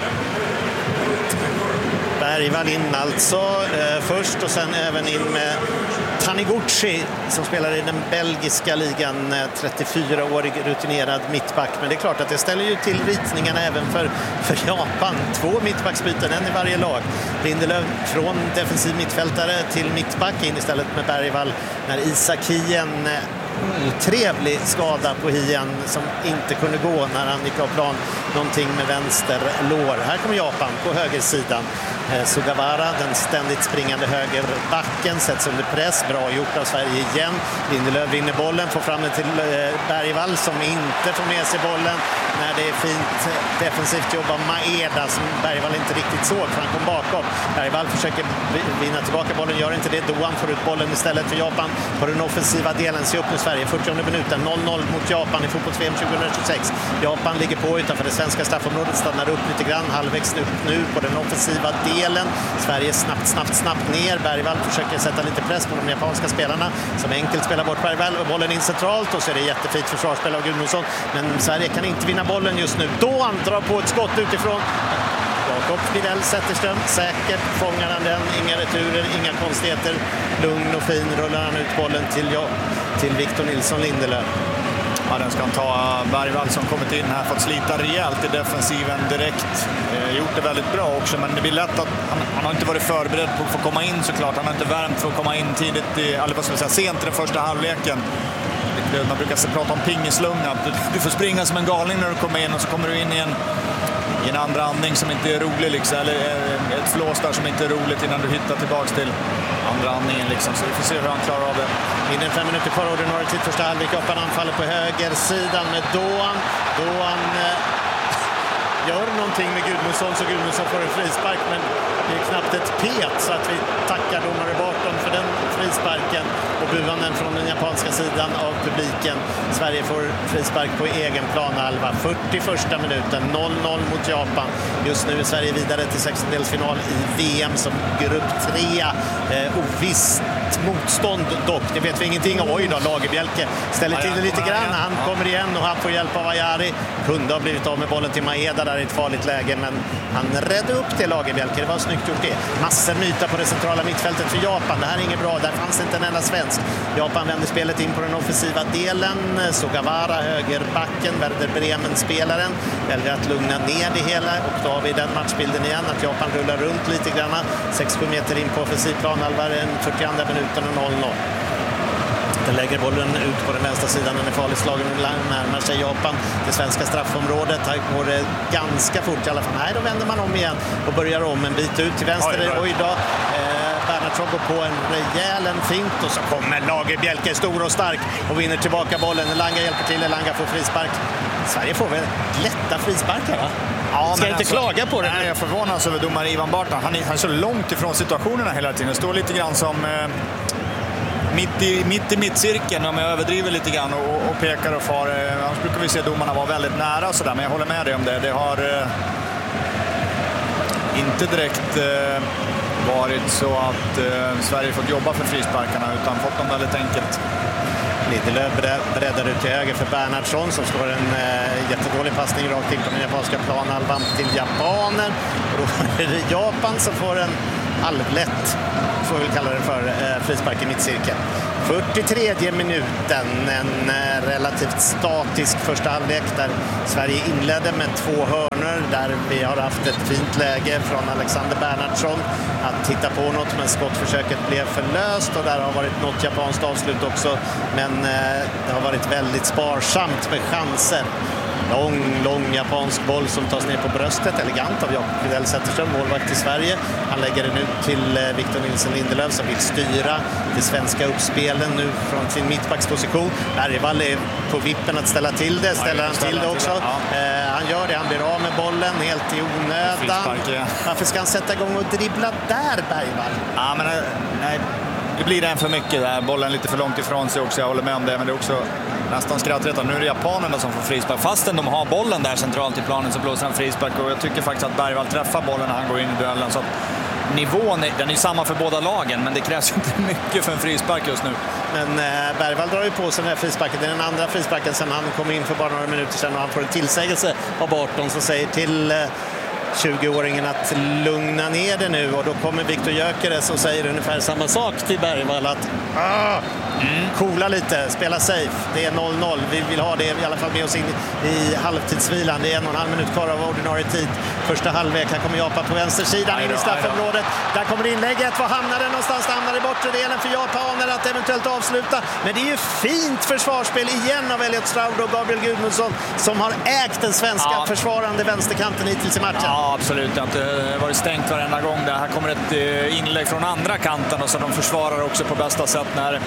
Bergvall in alltså eh, först och sen även in med Taniguchi som spelar i den belgiska ligan, trettiofyraårig rutinerad mittback. Men det är klart att det ställer ju till ritningarna även för, för Japan. Två mittbacksbyten, en i varje lag. Lindelöf från defensiv mittfältare till mittback in istället med Bergvall när Isak Hien, otrevlig skada på Hien som inte kunde gå när han gick av plan, någonting med vänster lår. Här kommer Japan på högersidan. eh, Sugawara, den ständigt springande högerbacken, sätts under press, bra gjort av Sverige igen. Lindelöf vinner bollen, får fram den till eh, Bergvall som inte får med sig bollen när det är fint defensivt jobb av Maeda som Bergvall inte riktigt såg för han kom bakom. Bergvall försöker vinna tillbaka bollen, gör inte det. Doan får ut bollen istället för Japan på den offensiva delen. Se upp nu Sverige, fyrtionde minuten, noll noll mot Japan i fotbolls-V M tjugohundratjugosex. Japan ligger på utanför det svenska straffområdet, stannar upp lite grann, halvvägs upp nu på den offensiva delen. Sverige snabbt, snabbt, snabbt ner. Bergvall försöker sätta lite press på de japanska spelarna som enkelt spelar bort Bergvall och bollen in centralt och så är det jättefint försvarsspel av Gudmundsson. Men Sverige kan inte vinna bollen just nu. Då han drar på ett skott utifrån. Jakob Fidel Zetterström, säkert fångar han den, inga returer, inga konstigheter. Lugn och fin rullar han ut bollen till, ja, till Victor Nilsson Lindelöf.
Ja, den ska han ta. Bergvall som kommit in här, fått slita rejält i defensiven direkt. Eh, gjort det väldigt bra också, men det blir lätt att han, han har inte varit förberedd på att få komma in såklart. Han har inte värmt för att komma in tidigt, i, eller vad ska jag säga, sent i den första halvleken. Man brukar prata om pingislunga. Du, du får springa som en galning när du kommer in och så kommer du in i en, i en andra andning som inte är rolig liksom, eller ett flås där som inte är roligt innan du hittar tillbaks till andra andningen liksom. Så vi får se hur han klarar av det.
Innen fem minuter kvar ordinarie tid första halvlek. Japan anfaller på högersidan med Doan. Doan eh, gör någonting med Gudmundsson så Gudmundsson får en frispark, men det är knappt ett pet så att vi tackar domare bakom för den frisparken och buanden från den japanska sidan av publiken. Sverige får frispark på egen planhalva. fyrtioförsta minuten, noll noll mot Japan. Just nu är Sverige vidare till sextondelsfinal i V M som grupp tre. Eh, ovisst motstånd dock, det vet vi ingenting om. Oj då, Lagerbielke ställer till det lite grann. Han kommer igen och han får hjälp av Ayari. Kunde ha blivit av med bollen till Maeda där i ett farligt läge, men han räddade upp till Lagerbielke. Det var snyggt gjort det. Massor myta på det centrala mittfältet för Japan. Det här är inget bra, där fanns inte en enda svensk. Japan vänder spelet in på den offensiva delen. Sugawara, högerbacken, Werder Bremen-spelaren, väljer att lugna ner det hela och då har vi den matchbilden igen att Japan rullar runt lite grann. sex sju meter in på offensiv planhalva, den fyrtioandra minuten och noll noll. Den lägger bollen ut på den vänstra sidan, den är farligt slagen och närmar sig Japan det svenska straffområdet. Här går det ganska fort i alla fall. Nej, då vänder man om igen och börjar om en bit ut till vänster. Oj, oj då. Eh, Bernhardsson går på en rejäl en fint och så kommer Lagerbielke stor och stark och vinner tillbaka bollen. Elanga hjälper till, Elanga får frispark. Sverige får väl lätta frisparkar, va? Ja, ska inte alltså, klaga på det.
Nej, jag förvånas över domare Ivan Barton. Han är, han är så långt ifrån situationerna hela tiden. Det står lite grann som eh, mitt, i, mitt i mittcirkeln, om jag överdriver lite grann och, och pekar och far. Eh, annars brukar vi se domarna vara väldigt nära och sådär, men jag håller med dig om det. Det har eh, inte direkt eh, varit så att eh, Sverige fått jobba för frisparkarna utan fått dem väldigt enkelt.
Lindelöf breddar ut till höger för Bernhardsson som slår en eh, jättedålig passning rakt in på den japanska planhalvan till japaner. Och då är det Japan som får en halvlätt, får vi kalla det för, eh, frispark i mittcirkeln. fyrtiotredje minuten, en eh, relativt statisk första halvlek där Sverige inledde med två hörnor där vi har haft ett fint läge från Alexander Bernhardsson att titta på något, men skottförsöket blev förlöst och där har varit något japanskt avslut också, men eh, det har varit väldigt sparsamt med chanser. Lång, lång japansk boll som tas ner på bröstet, elegant av Jakob Widell Zetterström, målvakt i Sverige. Han lägger den ut till eh, Victor Nilsson Lindelöf som vill styra det svenska uppspelen nu från sin mittbacksposition. Bergvall är på vippen att ställa till det, ställer han till det också. Ja. Eh, han gör det, han blir av med bollen helt i onödan. Varför ska han sätta igång och dribbla där, Bergvall?
Ja, men nej, det blir en för mycket där. Bollen lite för långt ifrån sig också, jag håller med om det, men det är också nästan skratträtt. Nu är det japanerna som får frispark. Fastän de har bollen där centralt i planen så blåser han frispark, och jag tycker faktiskt att Bergvall träffar bollen när han går in i duellen. Så att nivån är, den är samma för båda lagen, men det krävs inte mycket för en frispark just nu.
Men eh, Bergvall drar ju på sig den här frisparken. Det är den andra frisparken sedan han kom in för bara några minuter sedan, och han får en tillsägelse av Barton som säger till eh, tjugoåringen att lugna ner det nu, och då kommer Viktor Gyökeres och säger ungefär samma sak till Bergvall att ah, mm. coola lite, spela safe, det är noll noll, vi vill ha det i alla fall med oss in i halvtidsvilan. Det är en och en halv minut kvar av ordinarie tid. Första halvlek, här kommer Japan på vänstersidan in i straffområdet. Där kommer inlägget, var hamnar den någonstans? Det hamnar i bortre delen för japaner att eventuellt avsluta, men det är ju fint försvarsspel igen av Elliot Stroud och Gabriel Gudmundsson som har ägt den svenska ja. försvarande vänsterkanten hittills i matchen.
Ja, absolut. Det har inte varit stängt varenda gång. Det här kommer ett inlägg från andra kanten, och så de försvarar också på bästa sätt när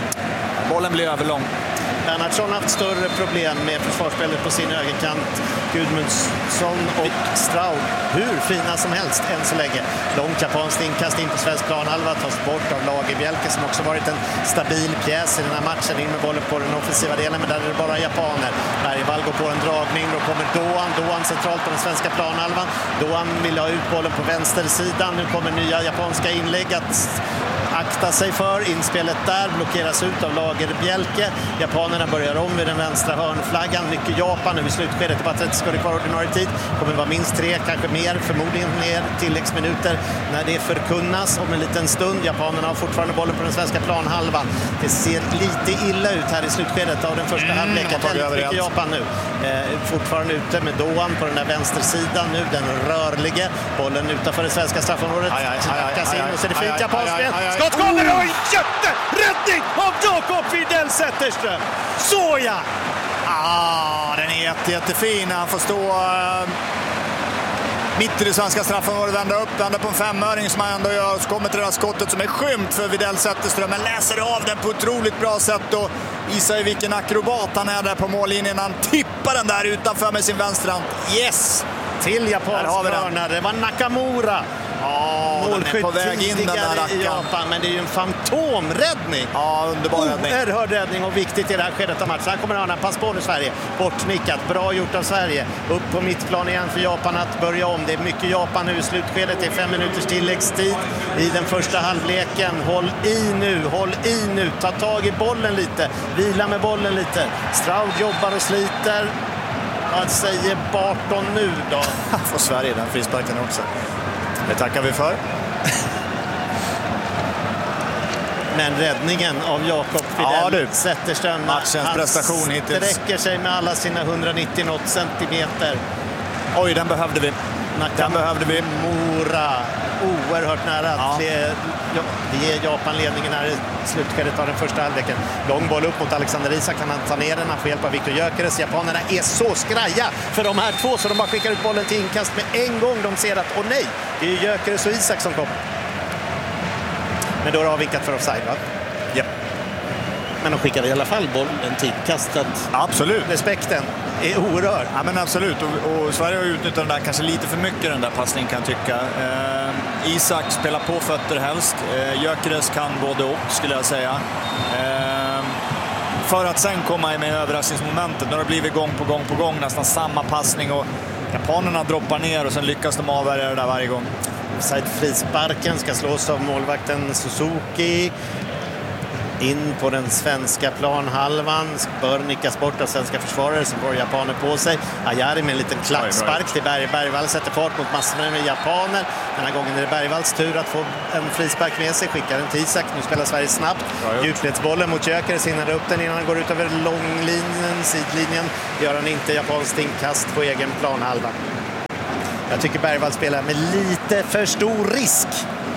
bollen blir överlång.
Bernhardsson har haft större problem med försvarsspelet på sin högerkant. Gudmundsson och Stroud hur fina som helst än så länge. Långt japanskt inkast in på svensk planhalva, tas bort av Lagerbjälke som också varit en stabil pjäs i den här matchen. In med bollen på den offensiva delen, men där är det bara japaner. Bergvall går på en dragning, då kommer Doan. Doan centralt på den svenska planhalvan. Doan vill ha ut bollen på vänstersidan. Nu kommer nya japanska inlägg att akta sig för. Inspelet där blockeras ut av Lagerbjälke. Japanerna börjar om vid den vänstra hörnflaggan. Mycket Japan nu i slutskedet. Det var trettio sekunder kvar ordinarie tid. Kommer vara minst tre, kanske mer, förmodligen mer tilläggsminuter när det förkunnas om en liten stund. Japanerna har fortfarande bollen på den svenska planhalvan. Det ser lite illa ut här i slutskedet av den första mm, halvleken. Väldigt mycket Japan nu. Eh, fortfarande ute med Doan på den där vänstersidan nu. Den rörlige. Bollen utanför det svenska straffområdet. Knackas in och så är det fint japanspel. Skott kommer och en jätteräddning av Jakob Widell Zetterström. Såja!
Ah, den är jätte, jättefin. Han får stå uh, mitt i det svenska straffområdet, vända upp, vända på en femöring som han ändå gör. Så kommer till det här skottet som är skymt för Widell Zetterström. Men läser av den på ett otroligt bra sätt och visar vilken akrobat han är där på mållinjen. Han tippar den där utanför med sin vänsterhand. Yes!
Till japansk hörna. Det var Nakamura.
Ja, målskytt på väg in den där
i Japan, men det är ju en fantomräddning.
Ja, underbar räddning.
Oerhörd räddning och viktigt i det här skedet av matchen. Här kommer hörnan, pass på nu Sverige. Bortnickat, bra gjort av Sverige. Upp på mittplan igen för Japan att börja om. Det är mycket Japan nu i slutskedet. Det är fem minuters tilläggstid i den första halvleken. Håll i nu, håll i nu. Ta tag i bollen lite. Vila med bollen lite. Stroud jobbar och sliter. Vad säger Barton nu då?
Får Sverige den frisparken också. Det tackar vi för.
Men räddningen av Jakob Widell ja, Zetterström,
matchens prestation hittills.
Sträcker sig med alla sina hundranittio något centimeter.
Oj, den behövde vi. Den behövde vi.
Mora, oerhört nära.
Ja.
Det, det ger Japan ledningen här i slutskedet av den första halvleken. Lång boll upp mot Alexander Isak, kan han ta ner den. Han får hjälp av Viktor Gyökeres. Japanerna är så skraja för de här två så de bara skickar ut bollen till inkast med en gång. De ser att, åh nej, det är Gyökeres och Isak som kommer. Men då har de vinkat för offside, va?
Ja.
Men de skickade i alla fall bollen till inkastet.
Absolut.
Respekten är oerhörd.
Ja, men absolut. Och, och Sverige har utnyttjat den där kanske lite för mycket, den där passningen kan jag tycka. Eh, Isak spelar på fötter helst. Eh, Gyökeres kan både och, skulle jag säga. Eh, för att sen komma med överraskningsmomentet. När det blivit gång på gång på gång nästan samma passning och japanerna droppar ner och sen lyckas de avvärja det där varje gång.
Offside-frisparken ska slås av målvakten Suzuki. in på den svenska planhalvan. Bör nickas bort av svenska försvarare som får japaner på sig. Ayari med en liten klackspark till Berg. Bergvall sätter fart mot massor med japaner. Den här gången är det Bergvalls tur att få en frispark med sig. Skickar den till Isak. Nu spelar Sverige snabbt. Djupledsbollen mot Gyökeres, sinnade upp den innan han går ut över långlinjen, sidlinjen. Gör han inte. Japanskt inkast på egen planhalva. Jag tycker Bergvall spelar med lite för stor risk.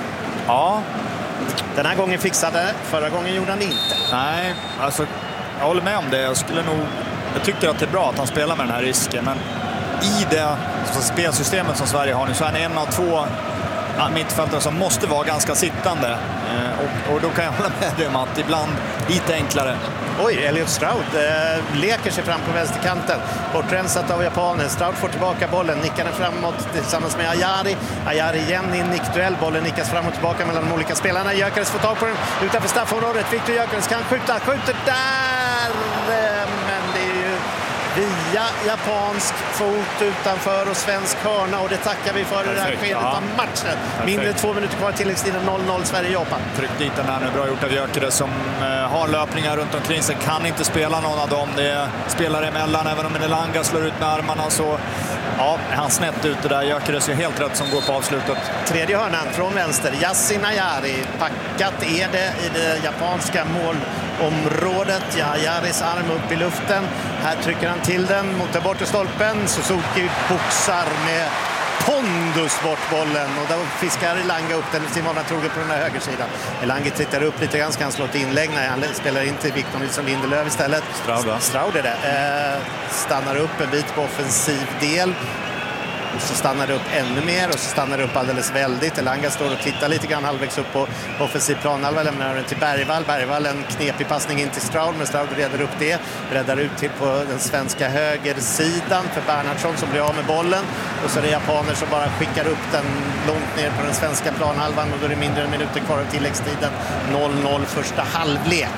Ja.
Den här gången fixade, förra gången gjorde han inte.
Nej, alltså jag håller med om det. Jag skulle nog, jag tycker att det är bra att han spelar med den här risken, men i det spelsystemet som Sverige har nu så är han en av två mittfältare som måste vara ganska sittande. Eh, och, och då kan jag hålla med dig om att ibland lite enklare.
Oj, Elliot Stroud eh, leker sig fram på vänsterkanten. Bortrensat av japanen. Stroud får tillbaka bollen, nickar den framåt tillsammans med Ayari. Ayari igen i en nickduell. Bollen nickas fram och tillbaka mellan de olika spelarna. Gyökeres får tag på den utanför straffområdet. Viktor Gyökeres kan skjuta, skjuter där! Eh, men det är ju via japansk fot utanför och svensk hörna, och det tackar vi för. Perfekt, i det här skedet ja. av matchen. Perfekt. Mindre än två minuter kvar, tilläggstiden noll noll Sverige-Japan.
Tryck dit den här nu, bra gjort av Gyökeres som eh, har löpningar runt omkring sig, kan inte spela någon av dem. Det är spelare emellan, även om Elanga slår ut med armarna så ja, han snett ut det där. Gyökeres är helt rätt som går på avslutet.
Tredje hörnan från vänster, Yasin Ayari. Packat är det i det japanska målområdet. Ja, Ayaris arm upp i luften. Här trycker han till den mot den bortre stolpen. Suzuki boxar med pondus bort bollen, och då fiskar Elanga upp den. Simona Troge på den här högersidan. Elanga tittar upp lite grann, ska han slå ett inlägg. Nej, han spelar in till Victor Nilsson Lindelöf istället.
Stroud,
Stroud är det. Eh, stannar upp en bit på offensiv del. Och så stannar det upp ännu mer, och så stannar det upp alldeles väldigt. Elanga står och tittar lite grann halvvägs upp på offensiv planhalva, lämnar den till Bergvall. Bergvall en knepig passning in till Stroud, men Stroud reder upp det. Breddar ut till på den svenska högersidan för Bernhardsson som blir av med bollen. Och så är det japaner som bara skickar upp den långt ner på den svenska planhalvan, och då är det mindre än minuter kvar av tilläggstiden. noll noll första halvlek.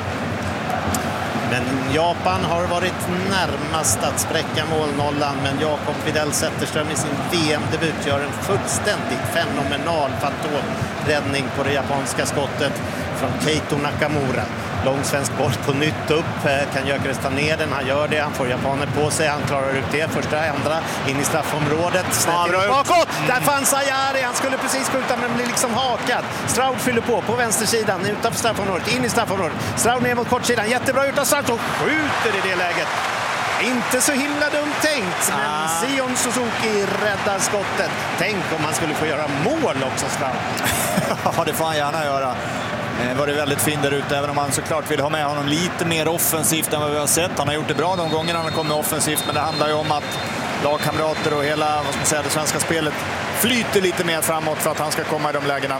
Men Japan har varit närmast att spräcka målnollan, men Jakob Widell Zetterström i sin V M-debut gör en fullständigt fenomenal fantomräddning på det japanska skottet från Keito Nakamura. Lång svensk boll på nytt upp. Kan Gyökeres ta ner den? Han gör det. Han får japaner på sig. Han klarar ut det. Första, andra. In i straffområdet. Snett in bakåt. Där fanns Ayari. Han skulle precis skjuta, men blir liksom hakad. Stroud fyller på på vänstersidan utanför straffområdet. In i straffområdet. Stroud ner mot kortsidan. Jättebra ut av Stroud och skjuter i det läget. Inte så himla dumt tänkt, men ah. Sion Suzuki räddar skottet. Tänk om han skulle få göra mål också, Stroud.
Ja, det får han gärna göra. Det var det väldigt fint där ute, även om man såklart vill ha med honom lite mer offensivt än vad vi har sett. Han har gjort det bra de gångerna han har kommit offensivt, men det handlar ju om att lagkamrater och hela, vad ska man säga, det svenska spelet flyter lite mer framåt för att han ska komma i de lägena.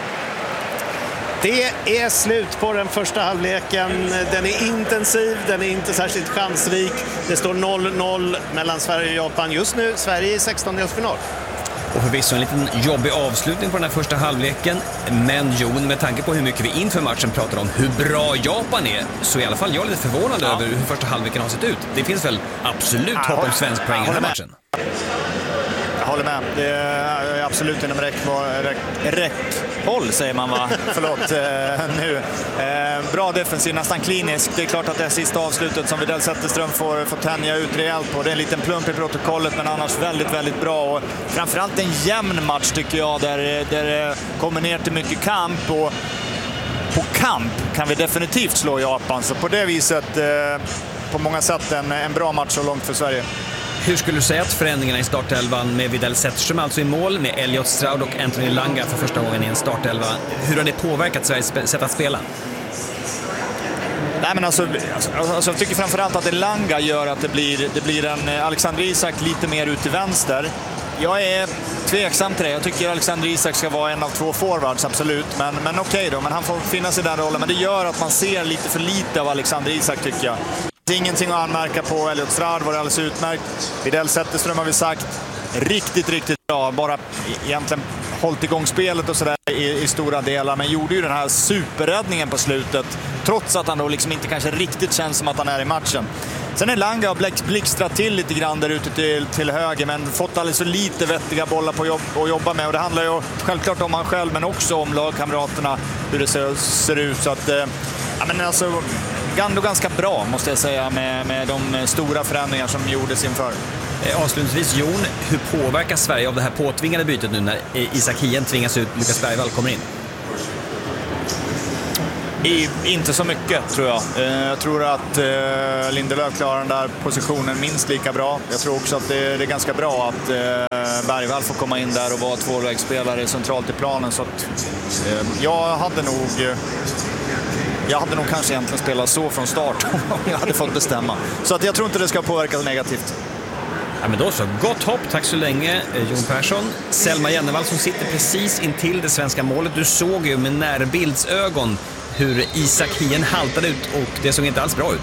Det är slut på den första halvleken. Den är intensiv, den är inte särskilt chansrik. Det står noll noll mellan Sverige och Japan. Just nu Sverige i sextondelsfinal.
Och förvisso en liten jobbig avslutning på den här första halvleken. Men Jon, med tanke på hur mycket vi inför matchen pratar om hur bra Japan är, så i alla fall jag är lite förvånad ja. över hur första halvleken har sett ut. Det finns väl absolut hopp om svensk poäng i den här matchen.
Jag håller med. Det är absolut inom räckhåll, säger man va? Förlåt eh, nu. Eh, bra defensiv, nästan klinisk. Det är klart att det är sista avslutet som Widell Zetterström får, får tänja ut rejält på. Det är en liten plump i protokollet, men annars väldigt, väldigt bra. Och framförallt en jämn match tycker jag, där, där det kommer ner till mycket kamp. Och på kamp kan vi definitivt slå Japan. Så på det viset, eh, på många sätt, en, en bra match så långt för Sverige.
Hur skulle du säga att förändringarna i startelvan med Widell Zetterström alltså i mål, med Elliot Stroud och Anthony Elanga för första gången i en startelva, hur har det påverkat Sveriges sätt att spela?
Nej, men alltså, alltså, jag tycker framförallt att Elanga gör att det blir, det blir en Alexander Isak lite mer ut till vänster. Jag är tveksam till det. Jag tycker Alexander Isak ska vara en av två forwards, absolut. Men, men okej då, men han får finnas i den rollen. Men det gör att man ser lite för lite av Alexander Isak, tycker jag. Ingenting att anmärka på. Elliot Stroud var det alldeles utmärkt. Widell Zetterström har vi sagt riktigt, riktigt bra. Bara egentligen hållit igång spelet och sådär i, i stora delar. Men gjorde ju den här superräddningen på slutet. Trots att han då liksom inte kanske riktigt känns som att han är i matchen. Sen är Elanga och blixtrat till lite grann där ute till, till höger. Men fått alldeles för lite vettiga bollar på jobb, att jobba med. Och det handlar ju självklart om han själv, men också om lagkamraterna. Hur det ser, ser ut. Så att... Eh, Ja, men alltså, ändå ganska bra måste jag säga med, med de stora förändringar som gjordes inför.
Eh, avslutningsvis, Jon, hur påverkar Sverige av det här påtvingade bytet nu när Isak Hien tvingas ut, Lukas Bergvall kommer in?
I, inte så mycket tror jag. Eh, jag tror att eh, Lindelöf klarar den där positionen minst lika bra. Jag tror också att det, det är ganska bra att eh, Bergvall får komma in där och vara tvåvägsspelare centralt i planen. Så att, eh, jag hade nog... Eh, Jag hade nog kanske egentligen spelat så från start om jag hade fått bestämma. Så att jag tror inte det ska påverka negativt.
Ja, men då så. Gott hopp. Tack så länge, Jon Persson. Selma Jennevall som sitter precis intill det svenska målet. Du såg ju med närbildsögon hur Isak Hien haltade ut och det såg inte alls bra ut.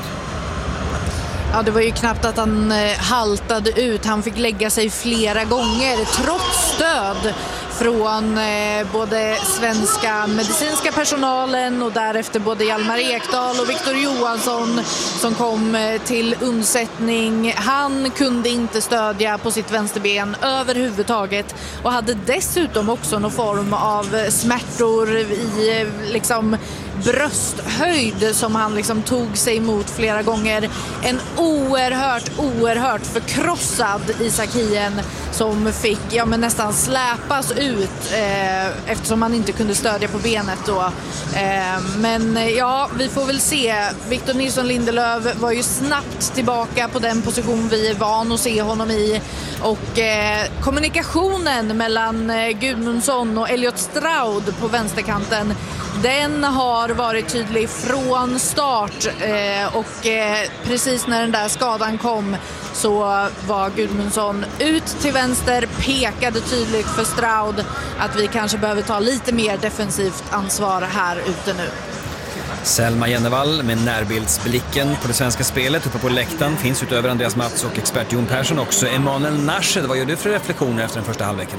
Ja, det var ju knappt att han eh, haltade ut. Han fick lägga sig flera gånger trots stöd från eh, både svenska medicinska personalen och därefter både Hjalmar Ekdal och Victor Johansson som kom eh, till undsättning. Han kunde inte stödja på sitt vänsterben överhuvudtaget och hade dessutom också någon form av smärtor i eh, liksom brösthöjd som han liksom tog sig emot flera gånger. En oerhört, oerhört förkrossad Isak Hien som fick ja, men nästan släpas ut eh, eftersom han inte kunde stödja på benet då. Eh, men ja, vi får väl se. Victor Nilsson Lindelöf var ju snabbt tillbaka på den position vi är van att se honom i. Och eh, kommunikationen mellan eh, Gudmundsson och Elliot Stroud på vänsterkanten, den har varit tydlig från start eh, och eh, precis när den där skadan kom så var Gudmundsson ut till vänster, pekade tydligt för Stroud att vi kanske behöver ta lite mer defensivt ansvar här ute nu.
Selma Jennevall med närbildsblicken på det svenska spelet. Uppe på läktaren finns utöver Andreas Mats och expert Jon Persson också Emanuel Nashed. Vad gör du för reflektioner efter den första halvleken?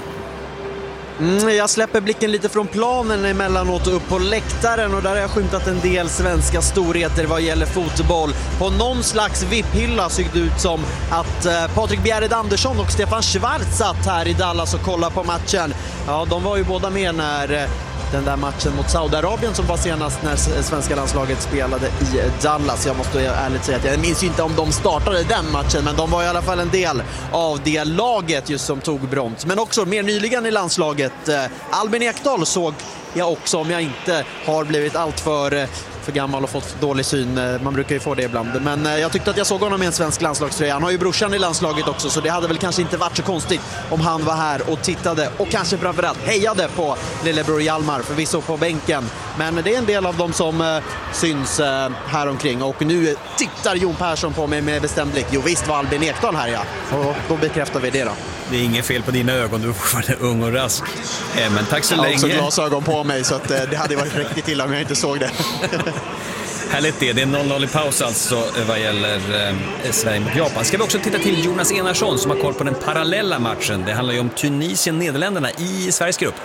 Mm, jag släpper blicken lite från planen emellanåt upp på läktaren och där har jag skymtat en del svenska storheter vad gäller fotboll. På någon slags vipphylla såg det ut som att eh, Patrik Bjerred Andersson och Stefan Schwarz satt här i Dallas och kollade på matchen. Ja, de var ju båda med när eh, den där matchen mot Saudiarabien som var senast när svenska landslaget spelade i Dallas. Jag måste ärligt säga att jag minns inte om de startade den matchen, men de var i alla fall en del av det laget just som tog brons. Men också mer nyligen i landslaget, eh, Albin Ekdal såg jag också, om jag inte har blivit allt för för gammal och fått dålig syn. Man brukar ju få det ibland. Men jag tyckte att jag såg honom i en svensk landslagströja. Han har ju brorsan i landslaget också, så det hade väl kanske inte varit så konstigt om han var här och tittade och kanske framförallt hejade på lillebror Hjalmar, förvisso på bänken. Men det är en del av dem som eh, syns eh, här omkring. Och nu tittar Jon Persson på mig med bestämd blick. Jo visst var Albin Ekdal här, ja. Och då bekräftar vi det då.
Det är inget fel på dina ögon, du är fortfarande ung och rask. Eh, men tack så
jag har
länge.
också glasögon på mig, så att, eh, det hade varit riktigt illa om jag inte såg det.
Härligt det, det är noll noll i paus alltså vad gäller eh, Sverige mot Japan. Ska vi också titta till Jonas Enarsson som har koll på den parallella matchen. Det handlar ju om Tunisien-Nederländerna i Sveriges grupp.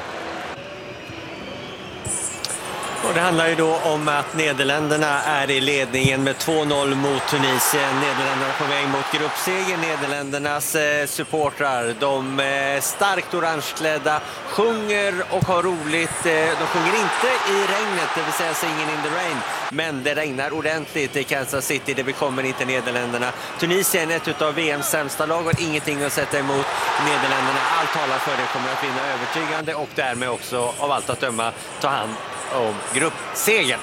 Och det handlar ju då om att Nederländerna är i ledningen med två noll mot Tunisien. Nederländerna på väg mot gruppseger. Nederländernas eh, supportrar, de eh, starkt orangeklädda, sjunger och har roligt. Eh, de sjunger inte i regnet, det vill säga Singing in the Rain. Men det regnar ordentligt i Kansas City, det bekommer inte Nederländerna. Tunisien är ett av V M:s sämsta lag och har ingenting att sätta emot Nederländerna. Allt talar för det, kommer att vinna övertygande och därmed också av allt att döma ta hand om gruppsegern.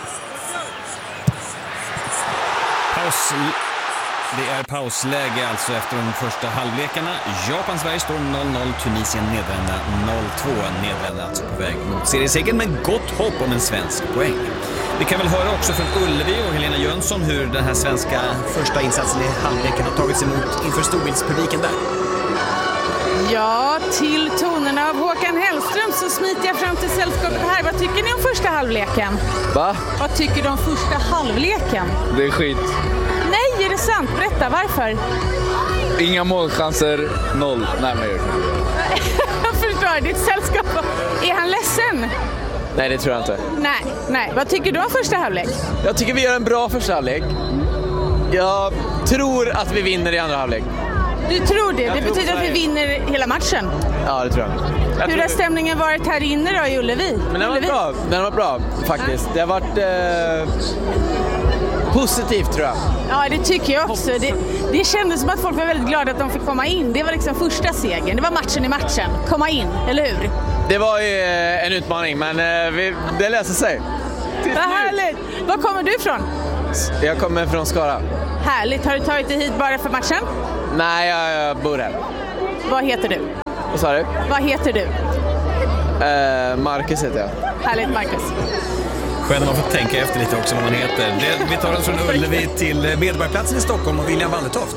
Paus. Det är pausläge alltså efter de första halvlekarna. Japan-Sverige står noll noll, Tunisien-Nederländerna noll två. Nederländerna alltså på väg mot seriesegern med gott hopp om en svensk poäng. Vi kan väl höra också från Ullevi och Helena Jönsson hur den här svenska första insatsen i halvleken har tagits emot inför storbildspubliken där.
Ja, till tonerna av Håkan Hellström så smiter jag fram till sällskapet här. Vad tycker ni om första halvleken?
Va?
Vad tycker du om första halvleken?
Det är skit.
Nej, är det sant? Berätta, varför?
Inga målchanser, noll. Nej, men
jag förstår, ditt sällskap. Är han ledsen?
Nej, det tror jag inte.
Nej, nej. Vad tycker du om första halvlek?
Jag tycker vi gör en bra första halvlek. Jag tror att vi vinner i andra halvlek.
Du tror det?
Jag
det
tror
betyder att vi vinner hela matchen?
Ja, det tror jag. jag
Hur
tror...
har stämningen varit här inne då i Ullevi?
Men den var
Ullevi?
bra, den var bra faktiskt. Det har varit eh, positivt tror jag.
Ja, det tycker jag också. Det, det kändes som att folk var väldigt glada att de fick komma in. Det var liksom första segern. Det var matchen i matchen. Komma in, eller hur?
Det var ju eh, en utmaning, men eh, vi, det löser sig.
Vad härligt! Var kommer du ifrån?
Jag kommer från Skara.
Härligt. Har du tagit dig hit bara för matchen?
Nej, jag, jag bor här.
Vad heter du?
Vad sa du?
Vad heter du?
Eh, Marcus heter jag.
Härligt, Marcus.
Skönt man får tänka efter lite också vad man heter. Det, vi tar oss från Ullevi till Medborgarplatsen i Stockholm och William Walletoft.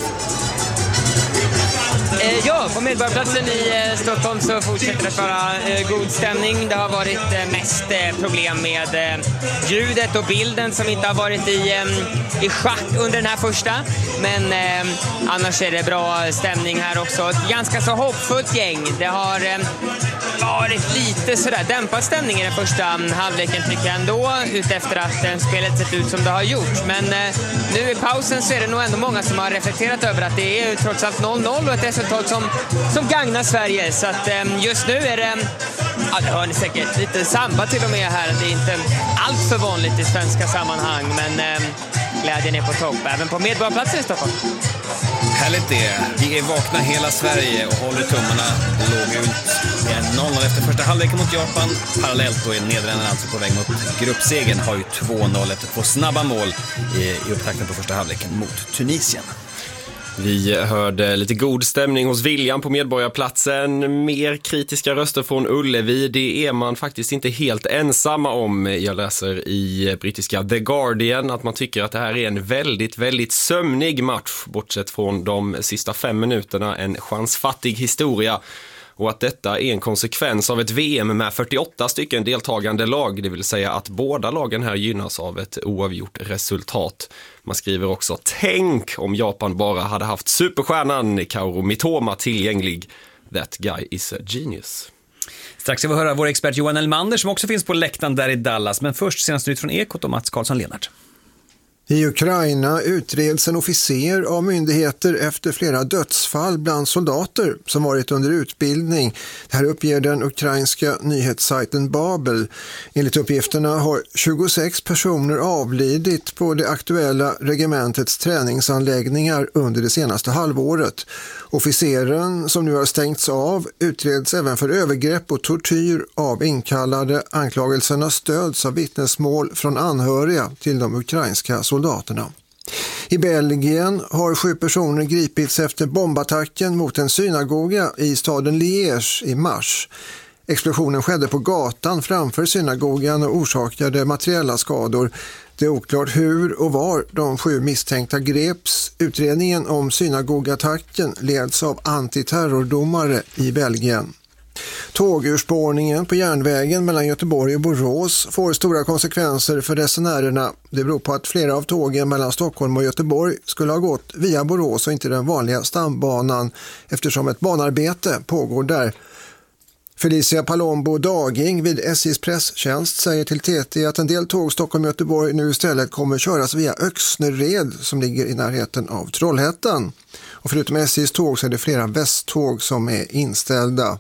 Eh, ja, på Medborgarplatsen i eh, Stockholm så fortsätter det att vara eh, god stämning. Det har varit eh, mest eh, problem med eh, ljudet och bilden som inte har varit i, eh, i schack under den här första. Men eh, annars är det bra stämning här också. Ett ganska så hoppfullt gäng. Det har eh, varit lite sådär dämpad stämning i den första halvleken tycker jag ändå. Utefter att eh, spelet sett ut som det har gjort. Men eh, nu i pausen så är det nog ändå många som har reflekterat över att det är trots allt noll noll och ett resultat som, som gagnar Sverige. Så att eh, just nu är det, ja det hör ni säkert, lite samba till och med här. Det är inte allt för vanligt i svenska sammanhang, men eh, glädjen är på topp, även på Medborgarplatsen i Stockholm.
Härligt det. Vi är vakna hela Sverige och håller tummarna. Låg ut med noll noll efter första halvleken mot Japan. Parallellt då är Nederländerna alltså på väg mot gruppsegern. Har ju två noll efter två snabba mål i, i upptakten på första halvleken mot Tunisien.
Vi hörde lite god stämning hos William på Medborgarplatsen. Mer kritiska röster från Ullevi. Det är man faktiskt inte helt ensamma om. Jag läser i brittiska The Guardian att man tycker att det här är en väldigt, väldigt sömnig match. Bortsett från de sista fem minuterna, en chansfattig historia. Och att detta är en konsekvens av ett V M med fyrtioåtta stycken deltagande lag. Det vill säga att båda lagen här gynnas av ett oavgjort resultat. Man skriver också, tänk om Japan bara hade haft superstjärnan Kaoru Mitoma tillgänglig. That guy is a genius.
Strax ska vi höra vår expert Johan Elmander som också finns på läktaren där i Dallas. Men först senast nytt från Ekot och Mats Karlsson-Lenart.
I Ukraina utreds en officer av myndigheter efter flera dödsfall bland soldater som varit under utbildning. Det här uppger den ukrainska nyhetssajten Babel. Enligt uppgifterna har tjugosex personer avlidit på det aktuella regementets träningsanläggningar under det senaste halvåret. Officeren som nu har stängts av utreds även för övergrepp och tortyr av inkallade. Anklagelserna stöds av vittnesmål från anhöriga till de ukrainska soldaterna. I Belgien har sju personer gripits efter bombattacken mot en synagoga i staden Liège i mars. Explosionen skedde på gatan framför synagogan och orsakade materiella skador. Det är oklart hur och var de sju misstänkta greps. Utredningen om synagogatacken leds av antiterrordomare i Belgien. Tågurspårningen på järnvägen mellan Göteborg och Borås får stora konsekvenser för resenärerna. Det beror på att flera av tågen mellan Stockholm och Göteborg skulle ha gått via Borås och inte den vanliga stambanan eftersom ett banarbete pågår där. Felicia Palombo Daging vid S J:s presstjänst säger till T T att en del tåg Stockholm-Göteborg nu istället kommer köras via Öxnered som ligger i närheten av Trollhättan. Och förutom S J:s tåg så är det flera västtåg som är inställda.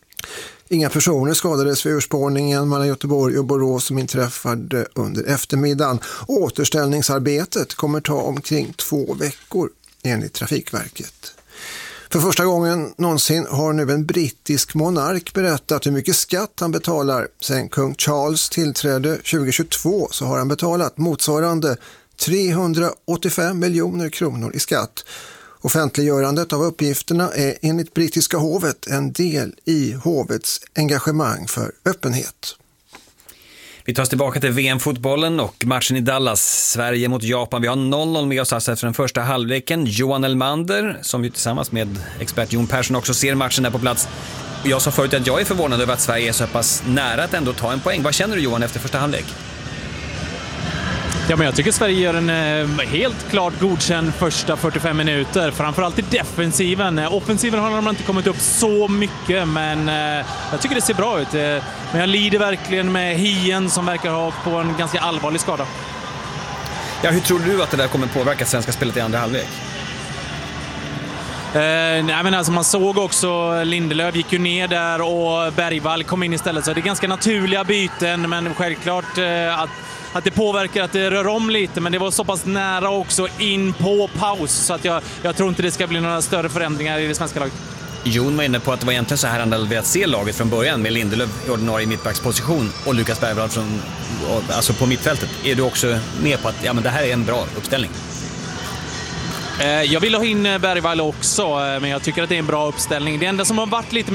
Inga personer skadades vid urspårningen mellan Göteborg och Borås som inträffade under eftermiddagen. Återställningsarbetet kommer ta omkring två veckor enligt Trafikverket. För första gången någonsin har nu en brittisk monark berättat hur mycket skatt han betalar. Sen kung Charles tillträdde tjugohundratjugotvå så har han betalat motsvarande trehundraåttiofem miljoner kronor i skatt. Offentliggörandet av uppgifterna är enligt brittiska hovet en del i hovets engagemang för öppenhet.
Vi tar oss tillbaka till V M-fotbollen och matchen i Dallas. Sverige mot Japan. Vi har noll noll med oss efter den första halvleken. Johan Elmander, som ju tillsammans med expert Jon Persson också ser matchen där på plats. Jag sa förut att jag är förvånad över att Sverige är så pass nära att ändå ta en poäng. Vad känner du, Johan, efter första halvlek?
Ja, men jag tycker Sverige gör en eh, helt klart godkänd första fyrtiofem minuter. Framförallt i defensiven. Offensiven har de inte kommit upp så mycket, men eh, jag tycker det ser bra ut. Eh, men jag lider verkligen med Hien som verkar ha på en ganska allvarlig skada.
Ja, hur tror du att det där kommer påverka svenska spelet i andra halvlek?
Eh, nej, men alltså man såg också Lindelöf gick ju ner där och Bergvall kom in istället, så det är ganska naturliga byten, men självklart eh, att, att det påverkar, att det rör om lite, men det var så pass nära också in på paus, så att jag, jag tror inte det ska bli några större förändringar i det svenska laget.
Jon var inne på att det var egentligen så här han hade velat se laget från början, med Lindelöf i ordinarie mittbacksposition och Lukas Bergvall från, alltså på mittfältet. Är du också med på att ja, men det här är en bra uppställning?
Jag vill ha in Bergvall också, men jag tycker att det är en bra uppställning. Det enda som har varit lite